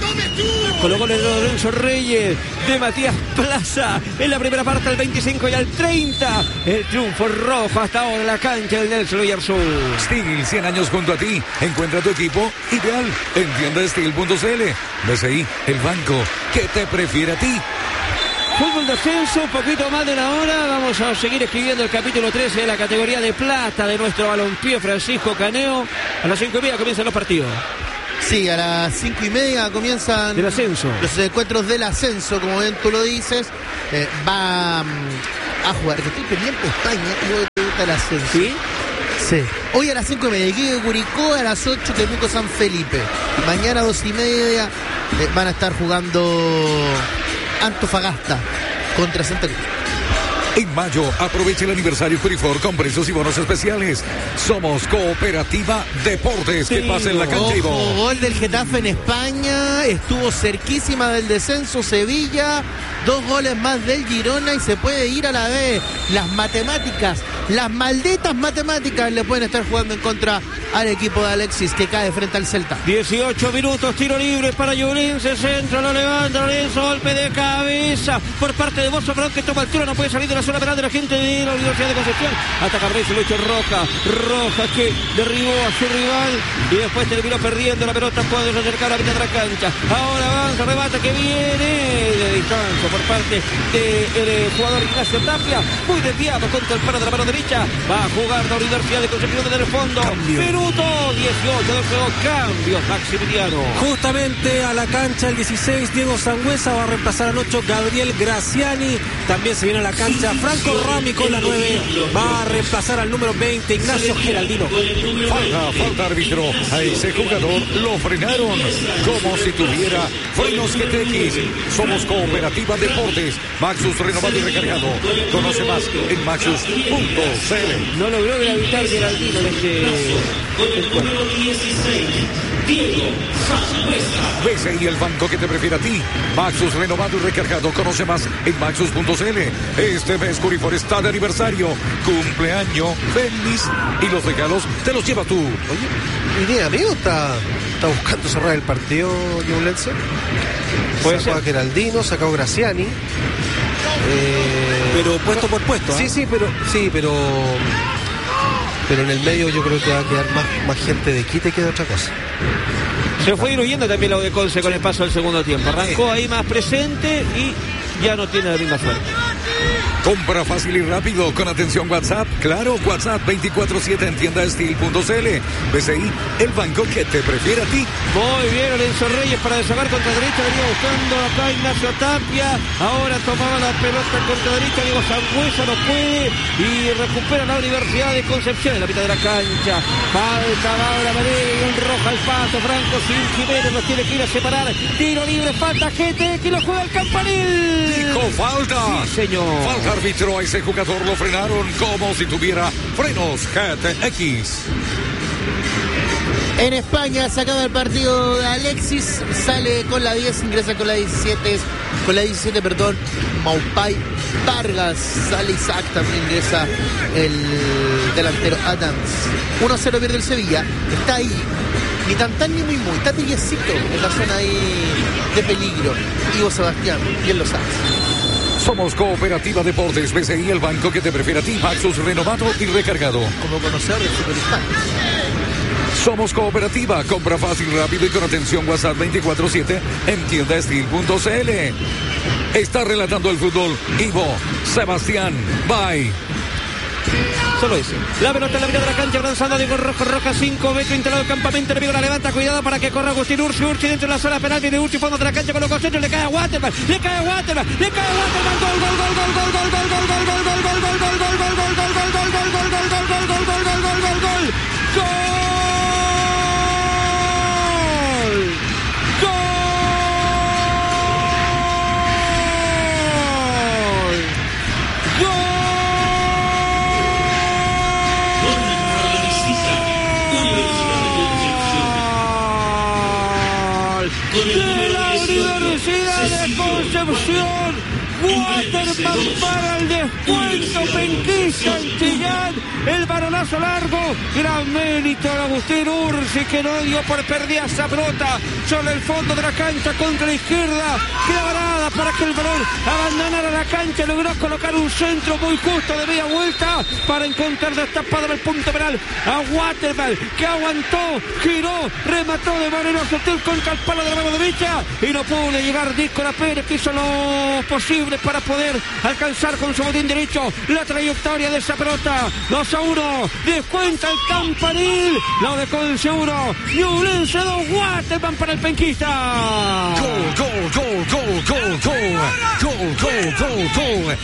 Con los goles de Lorenzo Reyes, de Matías Plaza. En la primera parte, al 25 y al 30. El triunfo rojo hasta ahora en la cancha del Nelson Oyarzún. Steel, 100 años junto a ti. Encuentra tu equipo ideal en tiendasteel.cl. BCI, el banco que te prefiere a ti. Fútbol de ascenso, un poquito más de la hora. Vamos a seguir escribiendo el capítulo 13 de la categoría de plata de nuestro balompié Francisco Caneo. A las 5:30 comienzan los partidos. Sí, a las 5:30 comienzan del ascenso. Los encuentros del ascenso, como bien tú lo dices. Va a jugar, que estoy pendiente de España y luego te gusta el ascenso. ¿Sí? Sí. Hoy a las 5:30, Iquique Curicó, a las 8 Temuco San Felipe. Mañana a 2:30 van a estar jugando Antofagasta contra Santa Cruz. En mayo, aprovecha el aniversario Curifor con precios y bonos especiales. Somos Cooperativa Deportes. Que pasa en la cancha y Ojo, gol del Getafe en España. Estuvo cerquísima del descenso Sevilla. 2 goles más del Girona y se puede ir a la B. Las matemáticas, las malditas matemáticas le pueden estar jugando en contra al equipo de Alexis, que cae frente al Celta. 18 minutos, tiro libre para Ñublense, centro, lo levanta Lorenzo, golpe de cabeza por parte de Bozo Brown, que toma el tiro, no puede salir de la zona penal de la gente de la Universidad de Concepción. Ataca Reyes, lo hecho Roja que derribó a su rival y después terminó perdiendo la pelota cuando se acercaba a la mitad de la cancha. Ahora avanza, rebata que viene de distancia por parte del jugador Ignacio Tapia, muy desviado contra el palo de la mano derecha. Va a jugar la Universidad de Concepción en el fondo. Minuto 18 del juego, cambio Maximiliano. Justamente a la cancha el 16, Diego Sangüesa va a reemplazar al 8, Gabriel Graciani. También se viene a la cancha Franco Rami con la 9, va a reemplazar al número 20, Ignacio Geraldino. Falta árbitro. A ese jugador lo frenaron como si tuviera frenos GTX. Somos Cooperativa Deportes. Maxus renovado y recargado. Conoce más en maxus.cl. No logró gravitar Geraldino en este número 16, Diego Sangüesa. BCI, el banco que te prefiere a ti. Maxus renovado y recargado. Conoce más en maxus.cl. Este mes Curifor está de aniversario. Cumpleaños feliz. Y los regalos te los lleva tú. Oye, mi amigo está buscando cerrar el partido Ñublense. Sacó a Geraldino, sacó a Graciani. Pero puesto por puesto. Sí, pero en el medio yo creo que va a quedar más gente de quite que de otra cosa. Se fue diluyendo también la de Conce con el paso del segundo tiempo. Arrancó ahí más presente y ya no tiene la misma suerte. Compra fácil y rápido con atención WhatsApp. Claro, WhatsApp 24/7 en tiendasteel.cl. BCI, el banco que te prefiere a ti. Muy bien, Lorenzo Reyes para desarmar contra derecha. Venía buscando acá Ignacio Tapia. Ahora tomaba la pelota contra derecha. Diego Sangüesa no puede. Y recupera la Universidad de Concepción en la mitad de la cancha. Falta ahora María, un rojo al paso. Franco sin Jiménez los tiene que ir a separar. Tiro libre, falta GT que lo juega el campanil. Dijo falta. Sí, señor. Falta árbitro, a ese jugador lo frenaron como si tuviera frenos GTX. En España se acaba el partido de Alexis, sale con la 10, ingresa con la 17, Maupay Vargas, sale Isaac, también ingresa el delantero Adams. 1-0 pierde el Sevilla, está ahí, ni tan ni muy, está tibiecito en la zona ahí de peligro. Ivo Sebastián, bien lo sabes. Somos Cooperativa Deportes, BCI, el banco que te prefiere a ti. Maxus renovado y recargado. Como conocedor del superhispano. Somos Cooperativa, compra fácil, rápido y con atención WhatsApp 24/7 en tiendasteel.cl. Está relatando el fútbol Ivo Sebastián. Bye. Solo eso. La pelota en la mitad de la cancha, avanzando Diego Roja, 5 metros, instalado el campamento, enemigo la levanta, cuidado para que corra Agustín Ursi dentro de la zona penal, viene Ursi, fondo de la cancha con los concentros, le cae a Waterman, gol, de la Universidad de Concepción. Waterman para el descuento, Penquista Chillán, el balonazo largo. Gran mérito de Agustín Ursi, que no dio por perdida esa pelota sobre el fondo de la cancha contra la izquierda. Queda varada para que el balón abandonara la cancha. Logró colocar un centro muy justo de media vuelta para encontrar destapado en el punto penal a Waterman, que aguantó, giró, remató de manera sutil contra el palo de la mano derecha y no pudo llegar Nicolás Pérez, que hizo lo posible para poder alcanzar con su botín derecho la trayectoria de esa pelota. 2-1, descuenta el Campanil. Lo de Conce 1, Ñublense 2, Waterman para el penquista. Gol, gol, gol, gol, gol, gol, gol, gol, gol, gol,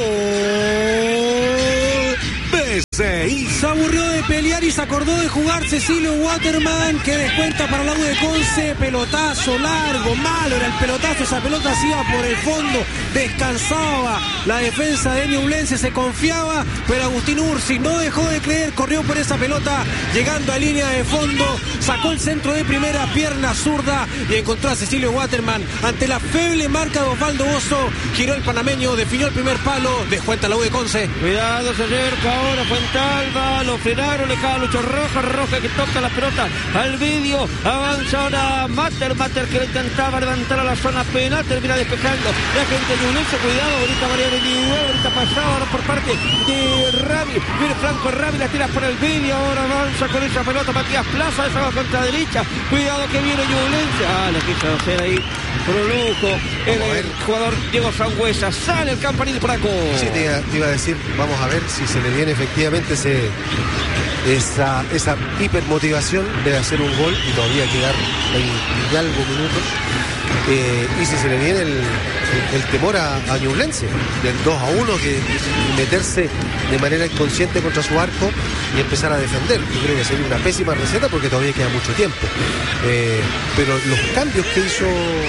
gol. BCI. Se aburrió de pelear y se acordó de jugar Cecilio Waterman, que descuenta para la U de Conce. Pelotazo largo, malo era el pelotazo. Esa pelota se iba por el fondo, descansaba la defensa de Ñublense, se confiaba, pero Agustín Ursi no dejó de creer, corrió por esa pelota, llegando a línea de fondo, sacó el centro de primera, pierna zurda, y encontró a Cecilio Waterman ante la feble marca de Osvaldo Bozo. Giró el panameño, definió el primer palo, descuenta la U de Conce. Cuidado, se acerca ahora Fuentalba, lo frenaron, le cae Lucho Roja que toca la pelota al medio, avanza ahora Mater que le intentaba levantar a la zona penal, termina despejando la gente de Ñublense. Cuidado, bonita manera individual, bonita pasada ahora por parte de Rami, viene Franco Rami, la tira por el medio, ahora avanza con esa pelota Matías Plaza, esa va contra la derecha, cuidado que viene Ñublense, la quiso hacer ahí por un lujo el jugador Diego Sangüesa, sale el Campanil Praco. Sí, te iba a decir, vamos a ver si se le viene efectivamente esa hipermotivación de hacer un gol y todavía quedar 20 y algo minutos, y si se le viene el temor a Ñublense del 2-1, que meterse de manera inconsciente contra su arco y empezar a defender. Yo creo que sería una pésima receta porque todavía queda mucho tiempo, pero los cambios que hizo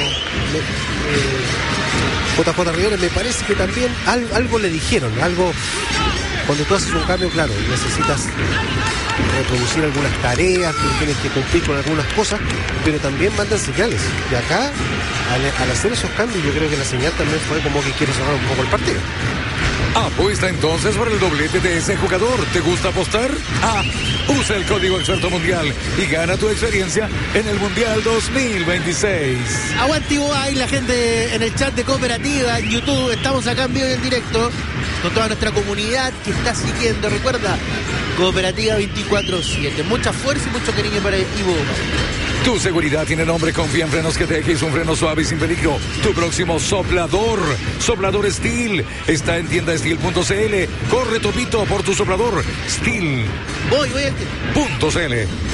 JJ Rivera, me parece que también algo le dijeron, algo. Cuando tú haces un cambio, claro, necesitas reproducir algunas tareas, tienes que cumplir con algunas cosas, pero también mandan señales. Y acá, al hacer esos cambios, yo creo que la señal también fue como que quiere cerrar un poco el partido. Apuesta entonces por el doblete de ese jugador. ¿Te gusta apostar? Usa el código Experto Mundial y gana tu experiencia en el Mundial 2026. Aguante Iguay, la gente en el chat de Cooperativa, en YouTube. Estamos acá en vivo y en directo con toda nuestra comunidad que está siguiendo. Recuerda, Cooperativa 24/7. Mucha fuerza y mucho cariño para Ivo. Tu seguridad tiene nombre. Confía en Frenos GTX, un freno suave y sin peligro. Tu próximo soplador Steel, está en tiendasteel.cl. Corre, Topito, por tu soplador Steel. Voy. .cl.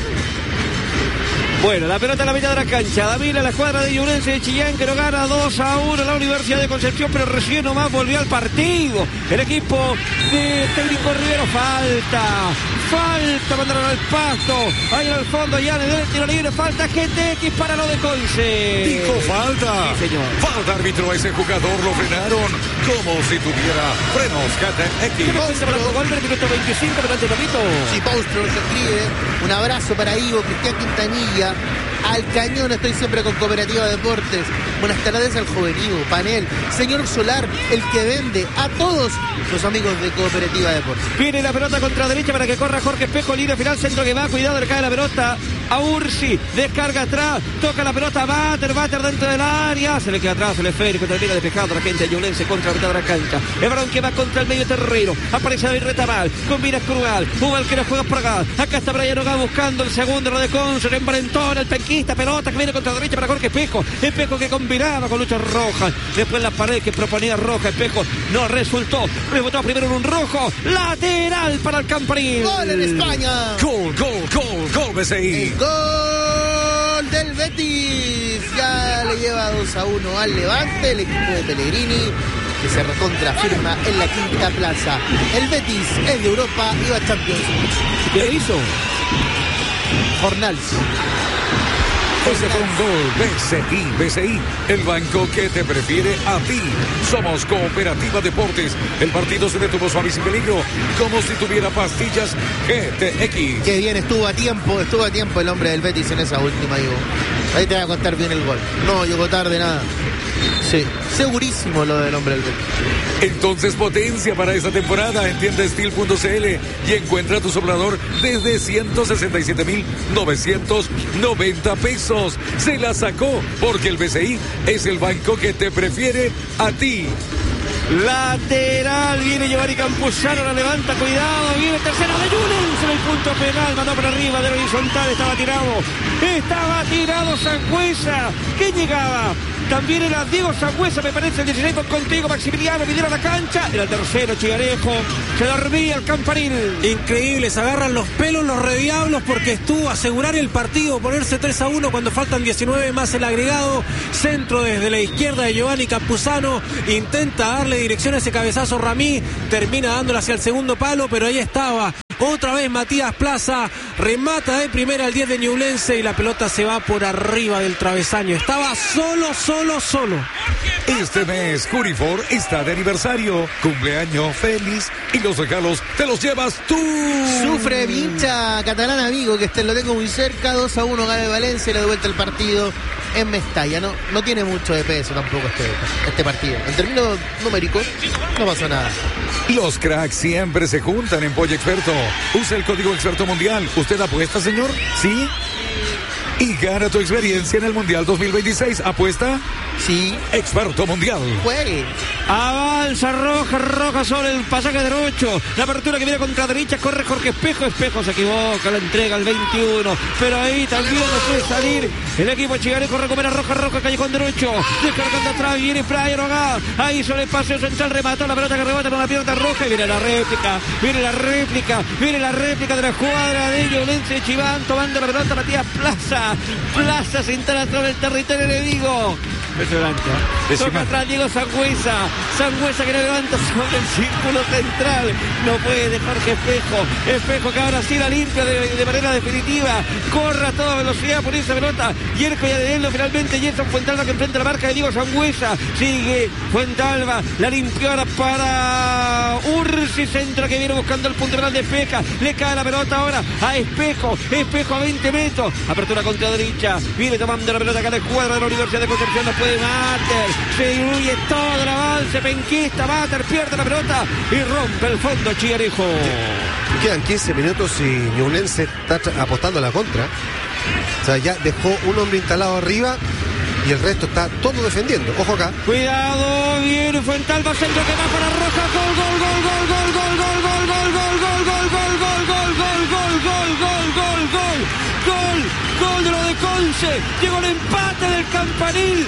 Bueno, la pelota en la mitad de la cancha. Davila, la escuadra de Ñublense de Chillán, que no gana 2-1 la Universidad de Concepción, pero recién nomás volvió al partido. El equipo de técnico Rivero. Falta, mandaron al pasto. Ahí en el fondo, ya le del tiro libre. Falta GTX para lo de Conce. Dijo falta. Sí, señor. Falta, árbitro, a ese jugador lo frenaron como si tuviera frenos GTX. Para el gol del minuto 25, pero ante Topito. Sí, Paustro se escribe. Un abrazo para Ivo, Cristian Quintanilla. Al cañón, estoy siempre con Cooperativa Deportes. Buenas tardes al joven Ivo, Panel, señor Solar, el que vende a todos los amigos de Cooperativa Deportes. Viene la pelota contra derecha para que corra Jorge Espejo, línea final, centro que va, cuidado, le cae la pelota a Ursi, descarga atrás, toca la pelota, Bater dentro del área, se le queda atrás el esférico, termina despejando la gente de Ñublense contra la mitad de la cancha. El balón que va contra el medio terreno, aparece David Retamal, combina Crual, Ubal que lo juega por acá está Brian Hoga buscando el segundo, lo de Conce, en Valentón, el penquista, pelota que viene contra la derecha para Jorge Espejo que combinaba con Lucho Rojas, después la pared que proponía Roja, Espejo no resultó, rebotó primero en un rojo, lateral para el Campanil. ¡Gol en España! Gol, BCI. El gol del Betis, ya le lleva 2-1 al Levante, el equipo de Pellegrini, que se recontrafirma en la quinta plaza. El Betis es de Europa y va a Champions. ¿Qué hizo? Jornals. Ese fue un gol. BCI, el banco que te prefiere a ti. Somos Cooperativa Deportes. El partido se detuvo suave y sin peligro, como si tuviera pastillas GTX. Qué bien, estuvo a tiempo el hombre del Betis en esa última, Ivo. Ahí te voy a contar bien el gol. No llegó tarde nada. Sí, segurísimo lo del hombre del viento. Entonces potencia para esta temporada en tiendasteel.cl y encuentra tu soplador desde 167,990 pesos. Se la sacó porque el BCI es el banco que te prefiere a ti. Lateral, viene Giovanni Campuzano, la levanta, cuidado, viene tercera de Yunes en el punto penal, mandó para arriba del horizontal, estaba tirado Sangüesa, que llegaba, también era Diego Sangüesa, me parece, el 16 contigo, Maximiliano, viniera a la cancha, era el tercero, Chigarejo, se dormía el campanil. Increíble, se agarran los pelos los rediablos porque estuvo a asegurar el partido, ponerse 3-1 cuando faltan 19 más el agregado, centro desde la izquierda de Giovanni Campuzano, intenta darle dirección a ese cabezazo Ramí, termina dándole hacia el segundo palo, pero ahí estaba. Otra vez Matías Plaza, remata de primera al 10 de Ñublense y la pelota se va por arriba del travesaño. Estaba solo. Este mes Curifor está de aniversario, cumpleaños feliz y los regalos te los llevas tú. Sufre hincha catalán amigo, que lo tengo muy cerca, 2-1 gana de Valencia y le da vuelta el partido en Mestalla. No tiene mucho de peso tampoco este partido. En términos numéricos, no pasó nada. Los cracks siempre se juntan en Pollo Experto. Usa el código Experto Mundial. ¿Usted apuesta, señor? ¿Sí? Y gana tu experiencia en el Mundial 2026. ¿Apuesta? Sí. Experto Mundial. Juegue. Avanza Roja sobre el pasaje derecho. La apertura que viene contra derecha, corre Jorge Espejo. Espejo se equivoca, la entrega al 21. Pero ahí también no puede salir. El equipo Chigarejo recupera Roja, callejón derecho. Descargando atrás, viene Brian Hogar. Ahí sobre el paseo central, remató la pelota que rebota en una pierna roja. Y viene la réplica de la escuadra de Ñublense de Chiván. Tomando la pelota Matías Plaza se instala sobre el territorio enemigo. Toca atrás Diego Sangüesa que levanta sobre el círculo central. No puede dejar que Espejo que ahora sí la limpia de manera definitiva. Corre a toda velocidad por esa pelota. Yerko y Adeleno, finalmente Gerson Fuentalba que enfrenta la marca de Diego Sangüesa. Sigue Fuentalba, la limpió ahora para Ursi, centro que viene buscando el punto penal de Espeja. Le cae la pelota ahora a Espejo a 20 metros. Apertura contra derecha. Viene tomando la pelota acá de cuadra de la Universidad de Concepción. No puede Mater. Se diluye todo el avance penquista. Mater pierde la pelota y rompe el fondo Chigarejo. Quedan 15 minutos y Ñublense está apostando a la contra. O sea, ya dejó un hombre instalado arriba y el resto está todo defendiendo. Ojo acá. Cuidado, viene Fuentalba, centro que va para Roja. Gol de lo de Conce. Llegó el empate del campanil.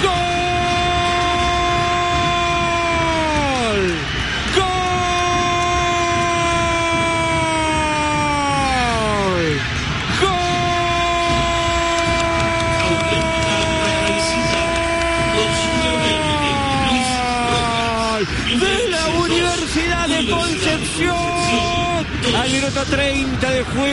De la Universidad de Concepción. Al minuto 30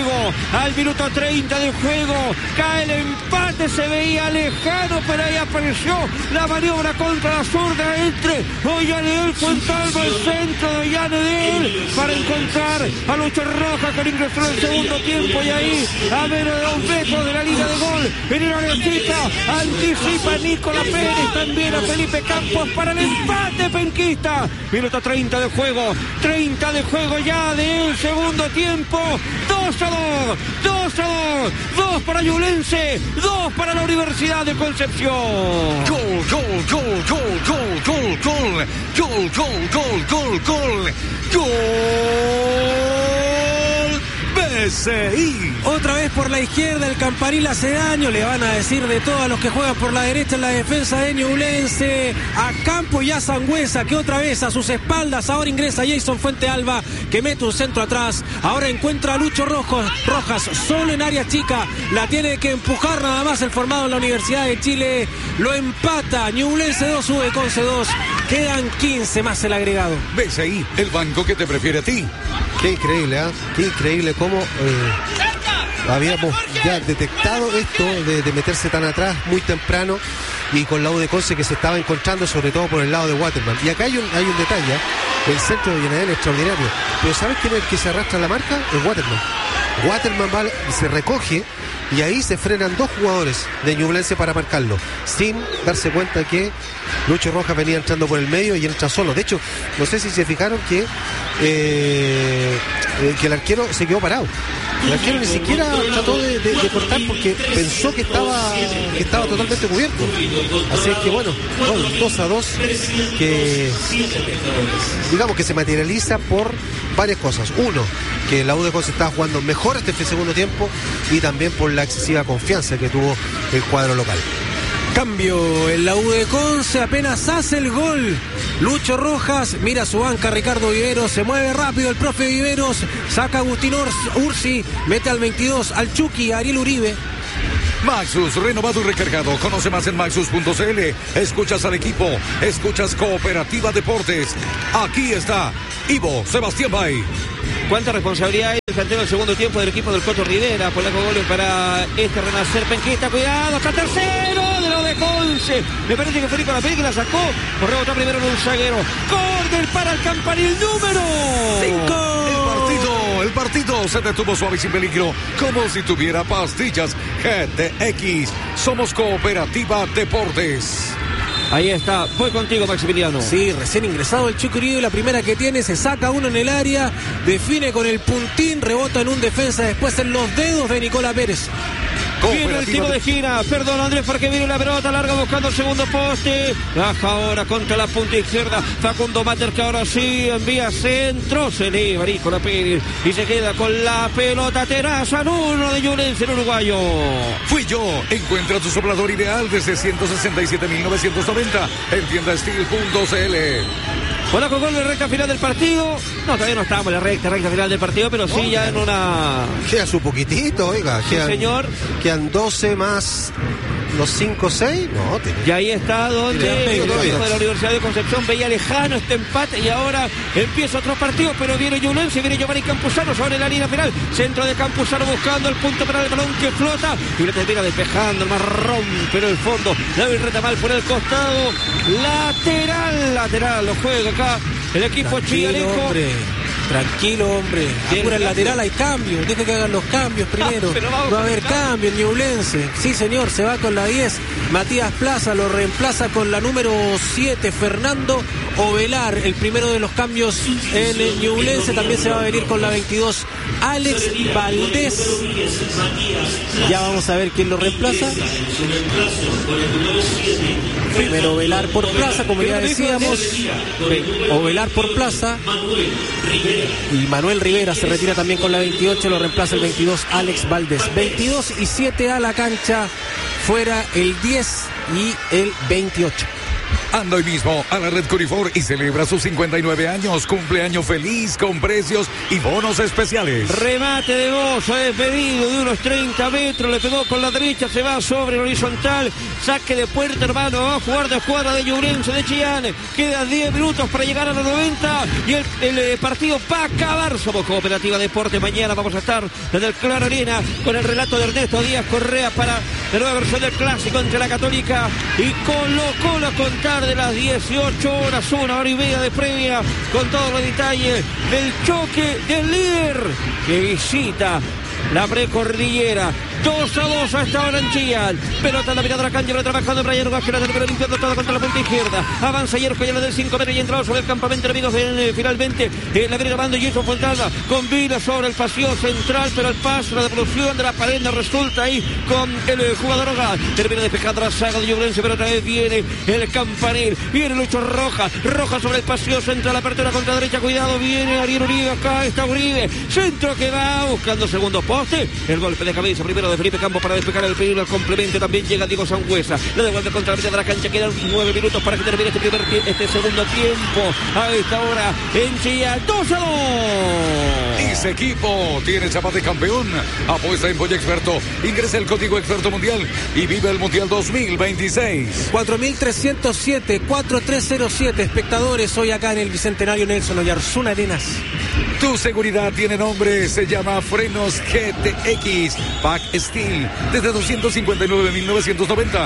de juego, cae el empate, se veía lejano, pero ahí apareció la maniobra contra la zurda entre Ollanedel, Fuentalba, el centro de Ollanedel para encontrar a Lucho Rojas que ingresó en el segundo tiempo y ahí a menos de 2 metros de la línea de gol en el área chica, anticipa Nicolás Pérez, también a Felipe Campos para el empate penquista. Minuto 30 de juego ya del segundo tiempo. 2-2, 2 para Ñublense, 2 para la Universidad de Concepción. Gol. BCI. Otra vez por la izquierda el campanil hace daño, le van a decir de todo a los que juegan por la derecha en la defensa de Ñublense, a Campo y a Sangüesa, que otra vez a sus espaldas, ahora ingresa Jason Fuentealba, que mete un centro atrás, ahora encuentra a Lucho Rojas, solo en área chica, la tiene que empujar nada más el formado en la Universidad de Chile, lo empata, Ñublense 2, Conce 2, quedan 15 más el agregado. BCI, el banco que te prefiere a ti. Qué increíble, Qué increíble cómo habíamos ya detectado esto de meterse tan atrás muy temprano y con la U de Conce que se estaba encontrando sobre todo por el lado de Waterman. Y acá hay un detalle, el centro de Ollanedel es extraordinario, pero ¿sabes quién es el que se arrastra la marca? Es Waterman. Waterman se recoge y ahí se frenan dos jugadores de Ñublense para marcarlo, sin darse cuenta que Lucho Rojas venía entrando por el medio y entra solo. De hecho, no sé si se fijaron que el arquero se quedó parado. El arquero ni siquiera trató de cortar porque pensó que estaba totalmente cubierto. Así es que bueno, 2-2 que digamos que se materializa por varias cosas. Uno, que la UDECON se estaba jugando mejor este segundo tiempo, y también por la excesiva confianza que tuvo el cuadro local. Cambio en la UDECON, se apenas hace el gol. Lucho Rojas, mira su banca Ricardo Viveros, se mueve rápido el profe Viveros, saca a Agustín Ursi, mete al 22, al Chucky, Ariel Uribe. Maxus, renovado y recargado. Conoce más en maxus.cl. Escuchas al equipo, escuchas Cooperativa Deportes. Aquí está Ivo Sebastián Bay. Cuánta responsabilidad hay el planteo del segundo tiempo del equipo del Coto Rivera. Polaco goles para este renacer Penquista. Cuidado, está tercero de lo de Conce. Me parece que Felipe Lapé que la sacó. Por rebotar primero en un zaguero. Córner para el campanil número 5. El partido se detuvo suave y sin peligro, como si tuviera pastillas GTX. Somos Cooperativa Deportes. Ahí está, voy contigo, Maximiliano. Sí, recién ingresado el Chucky Uribe, la primera que tiene, se saca uno en el área, define con el puntín, rebota en un defensa, después en los dedos de Nicolás Pérez. Viene el tiro de gira, perdón Andrés, porque viene la pelota larga buscando el segundo poste. Baja ahora contra la punta izquierda Facundo Mater, que ahora sí envía centro. Se eleva Nicolás Pérez y se queda con la pelota. Teraza, uno de Ñublense, el uruguayo. Fui yo. Encuentra tu soplador ideal desde 167.990 en tiendasteel.cl. Hola, con gol de recta final del partido. No, todavía no estamos en la recta final del partido, pero sí ya en una... Queda su poquitito, oiga. Sí, señor. Quedan 12 más los 5-6. No, y ahí está donde el equipo de la Universidad de Concepción veía lejano este empate, y ahora empieza otro partido, pero viene Ñublense, viene Giovanni Campuzano sobre la línea final. Centro de Campuzano buscando el punto para el balón que flota y lo termina despejando el marrón, pero el fondo la reta mal por el costado. Lateral, lo juega acá el equipo chiareco. Tranquilo, hombre. Apura el lateral, hay cambios. Deja que hagan los cambios primero. Va a haber cambio en Ñublense. Sí, señor, se va con la 10. Matías Plaza lo reemplaza con la número 7, Fernando Ovelar. El primero de los cambios en el Ñublense. También se va a venir con la 22, Alex Valdés. Ya vamos a ver quién lo reemplaza. Primero Ovelar por Plaza, como ya decíamos. Ovelar por Plaza. Y Manuel Rivera se retira también con la 28, lo reemplaza el 22, Alex Valdés. 22 y 7 a la cancha, fuera el 10 y el 28. Anda hoy mismo a la red Corifor y celebra sus 59 años. Cumpleaños feliz con precios y bonos especiales. Remate de Mozo, despedido de unos 30 metros. Le pegó con la derecha, se va sobre el horizontal. Saque de puerta, hermano. Va a jugar de escuadra de Ñublense de Chillán. Quedan 10 minutos para llegar a los 90. Y el partido va a acabar. Somos Cooperativa Deporte. Mañana vamos a estar desde el Claro Arena con el relato de Ernesto Díaz Correa para la nueva versión del clásico entre la Católica y Colo-Colo, a contar de las 18 horas, 1 hora y media de previa, con todos los detalles del choque del líder que visita la precordillera. 2-2 a esta hora en Chillán. Pelota en la mirada de la cancha, pero trabajando Brian Ugas, que la termina limpiando todo contra la punta izquierda. Avanza Hierro, ya la del 5 metros y entrado sobre el campamento, amigos. Finalmente la viene grabando Jason Fontana con Vila sobre el pasillo central, pero al paso, la devolución de la pared resulta ahí con el jugador Ugas. Termina despejando la saga de Ñublense, pero otra vez viene el campanil. Viene Lucho Rojas sobre el pasillo central, apertura contra derecha, cuidado, viene Ariel Uribe, acá está Uribe. Centro que va buscando segundo poste. El golpe de cabeza primero de Felipe Campos para despejar el peligro, al complemento también llega Diego Sangüesa, le devuelve contra la mitad de la cancha, quedan 9 minutos para que termine este segundo tiempo, a esta hora en Chillán. 2-2. Ese equipo tiene chapa de campeón. Apuesta en Boya Experto, ingresa el código Experto Mundial y vive el Mundial 2026. 4307 espectadores hoy acá en el Bicentenario Nelson Oyarzún Arenas. Tu seguridad tiene nombre, se llama Frenos GTX Pack Steel desde 259.990.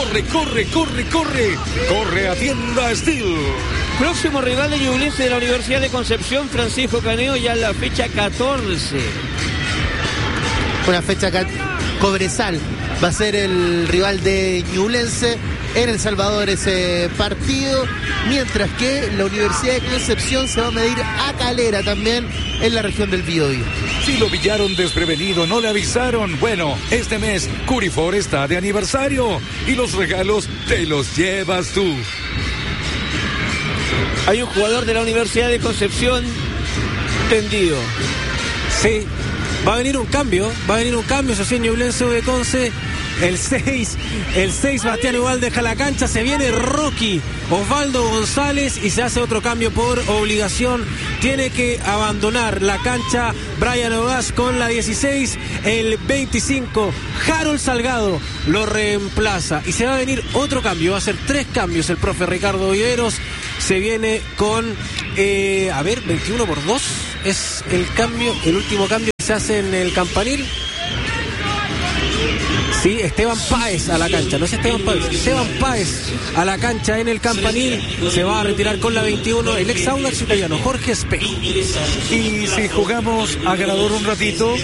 Corre a Tienda Steel. Próximo rival de Ñublense de la Universidad de Concepción, Francisco Caneo, ya en la fecha 14. Una fecha Cobresal va a ser el rival de Ñublense en El Salvador ese partido, mientras que la Universidad de Concepción se va a medir a Calera también en la región del Biobío. Si lo pillaron desprevenido, no le avisaron. Bueno, este mes Curifor está de aniversario y los regalos te los llevas tú. Hay un jugador de la Universidad de Concepción tendido. Sí, va a venir un cambio, eso sí, Ñublense de Conce. El 6, Bastián igual deja la cancha, se viene Rocky, Osvaldo González y se hace otro cambio por obligación. Tiene que abandonar la cancha Brian Ogas con la 16, el 25, Harold Salgado lo reemplaza y se va a venir otro cambio, va a ser 3 cambios el profe Ricardo Viveros. Se viene con, 21-2 es el cambio, el último cambio que se hace en el Campanil. Sí, Esteban Páez a la cancha, no es Esteban Páez, Esteban Páez a la cancha en el Campanil, se va a retirar con la 21 el ex Audax italiano, Jorge Espejo. Y si jugamos a ganador un ratito,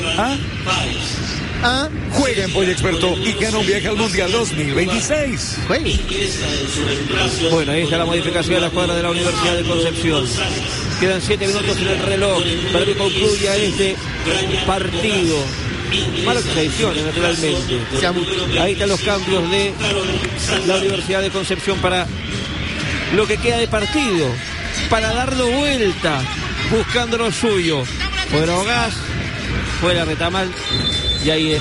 juega en Pollo Experto y gana un viaje al Mundial 2026. Bueno, ahí está la modificación de la cuadra de la Universidad de Concepción. Quedan 7 minutos en el reloj para que concluya este partido. Malas tradiciones, naturalmente. Ahí están los cambios de la Universidad de Concepción para lo que queda de partido, para darlo vuelta, buscando lo suyo. Fuera Ogas, fuera Retamal, y ahí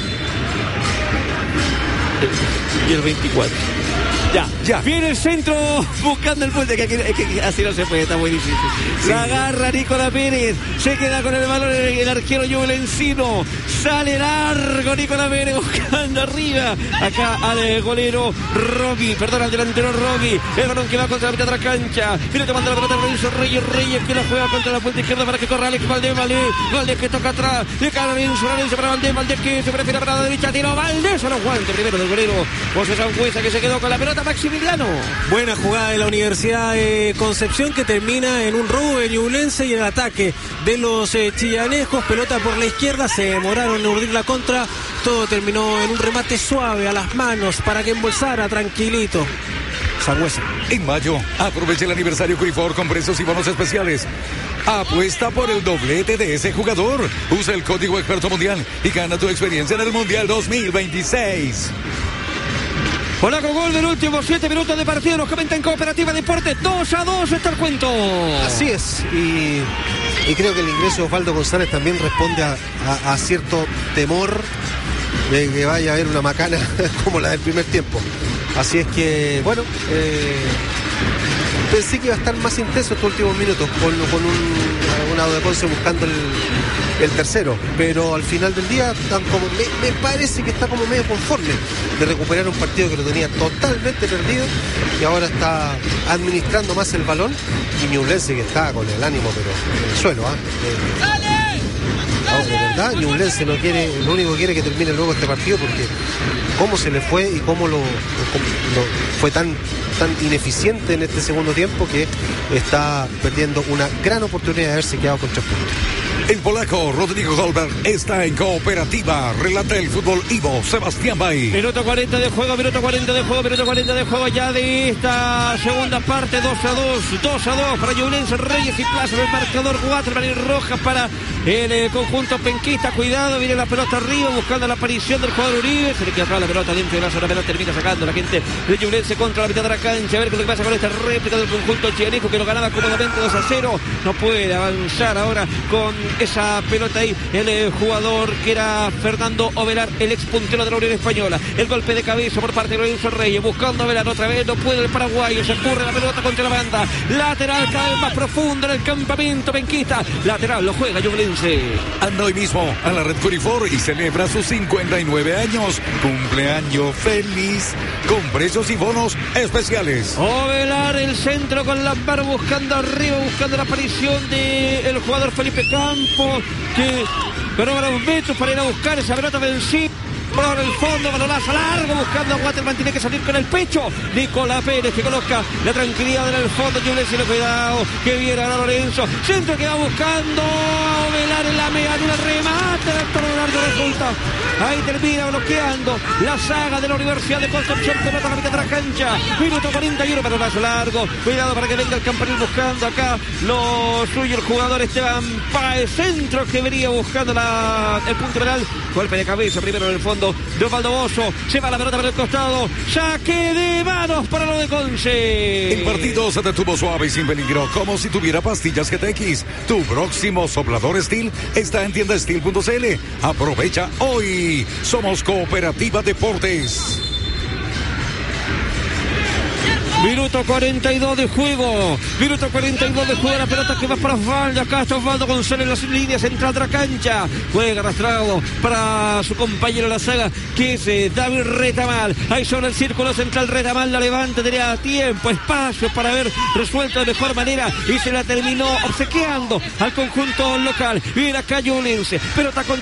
y el 24. Ya. Viene el centro buscando el puente, que así no se puede, está muy difícil. Sí. La agarra Nicolás Pérez, se queda con el balón el arquero Ñublencino. Sale largo Nicolás Pérez buscando arriba. Acá al golero Rocky, al delantero Rocky. El balón que va contra la mitad de la cancha. Viene tomando la pelota Reyes que la juega contra la punta izquierda para que corra Alex Valdés que toca atrás. Le cae Lorenzo para Valdés que se prefiere para la derecha. Tiro Valdés a los guantes primero del golero José Sangüesa, que se quedó con la pelota. Maximiliano. Buena jugada de la Universidad de Concepción, que termina en un robo de Ñublense y el ataque de los chillanejos. Pelota por la izquierda, se demoraron en urdir la contra. Todo terminó en un remate suave a las manos para que embolsara tranquilito Sangüesa. En mayo, aprovecha el aniversario Curifor con precios y bonos especiales. Apuesta por el doblete de ese jugador. Usa el código Experto Mundial y gana tu experiencia en el Mundial 2026. Polaco gol del último 7 minutos de partido. Nos comenta en Cooperativa Deportes. 2-2 está el cuento. Así es. Y creo que el ingreso de Osvaldo González también responde a cierto temor de que vaya a haber una macana como la del primer tiempo. Así es que, bueno, pensé que iba a estar más intenso estos últimos minutos con un Audax Conce buscando el tercero, pero al final del día me parece que está como medio conforme de recuperar un partido que lo tenía totalmente perdido y ahora está administrando más el balón. Y Ñublense, que está con el ánimo pero en el suelo, de verdad, Ñublense lo único que quiere es que termine luego este partido, porque cómo se le fue y cómo lo fue tan ineficiente en este segundo tiempo, que está perdiendo una gran oportunidad de haberse quedado con 3 puntos. El polaco Rodrigo Goldberg está en Cooperativa. Relata el fútbol Ivo Sebastián Bay. Minuto 40 de juego ya de esta segunda parte. 2-2 para Ñublense. Reyes y Plaza en el marcador. 4 rojas para el conjunto penquista. Cuidado, viene la pelota arriba buscando la aparición del jugador Uribe. Se le queda atrás la pelota dentro de la zona penal. Termina sacando la gente de Ñublense contra la mitad de la cancha. A ver qué pasa con esta réplica del conjunto chilenejo, que lo ganaba cómodamente 2-0. No puede avanzar ahora con esa pelota ahí el jugador que era Fernando Ovelar, el ex puntero de la Unión Española. El golpe de cabeza por parte de Lorenzo Reyes, buscando a Ovelar otra vez, no puede el paraguayo, se ocurre la pelota contra la banda, lateral cada vez más profundo en el campamento penquista, lateral lo juega Ñublense. Anda hoy mismo a la red Curifor y celebra sus 59 años, cumpleaños feliz, con precios y bonos especiales. Ovelar, el centro con Lampard buscando arriba, buscando la aparición del jugador Felipe Campos, que cobra un metro para ir a buscar esa pelota vencida por el fondo, balonazo largo buscando a Waterman, tiene que salir con el pecho. Nicolás Pérez, que coloca la tranquilidad en el fondo. Ñublense, cuidado, que viene ahora Lorenzo, centro que va buscando a Ovelar en la media, un remate, resulta. Ahí termina bloqueando la saga de la Universidad de Concepción. Pelota a la mitad de la cancha. Minuto 41 para un paso largo. Cuidado para que venga el campanil buscando acá lo suyo el jugador Esteban Páez. Centro que venía buscando el punto penal. Golpe de cabeza primero en el fondo de Osvaldo Bozo. Se va la pelota para el costado. Saque de manos para lo de Conce. El partido se detuvo suave y sin peligro, como si tuviera pastillas GTX. Tu próximo soplador Steel está en tiendasteel.cl. Aprovecha hoy. Somos Cooperativa Deportes. Minuto 42 de juego. Minuto 42 de juego. La pelota que va para Osvaldo. Acá está Osvaldo González en la línea central de la cancha. Juega arrastrado para su compañero en la saga, que es David Retamal. Ahí sobre el círculo central. Retamal la levanta. Tenía tiempo, espacio para haber resuelto de mejor manera. Y se la terminó obsequiando al conjunto local. Viene acá Yulense. Pelota con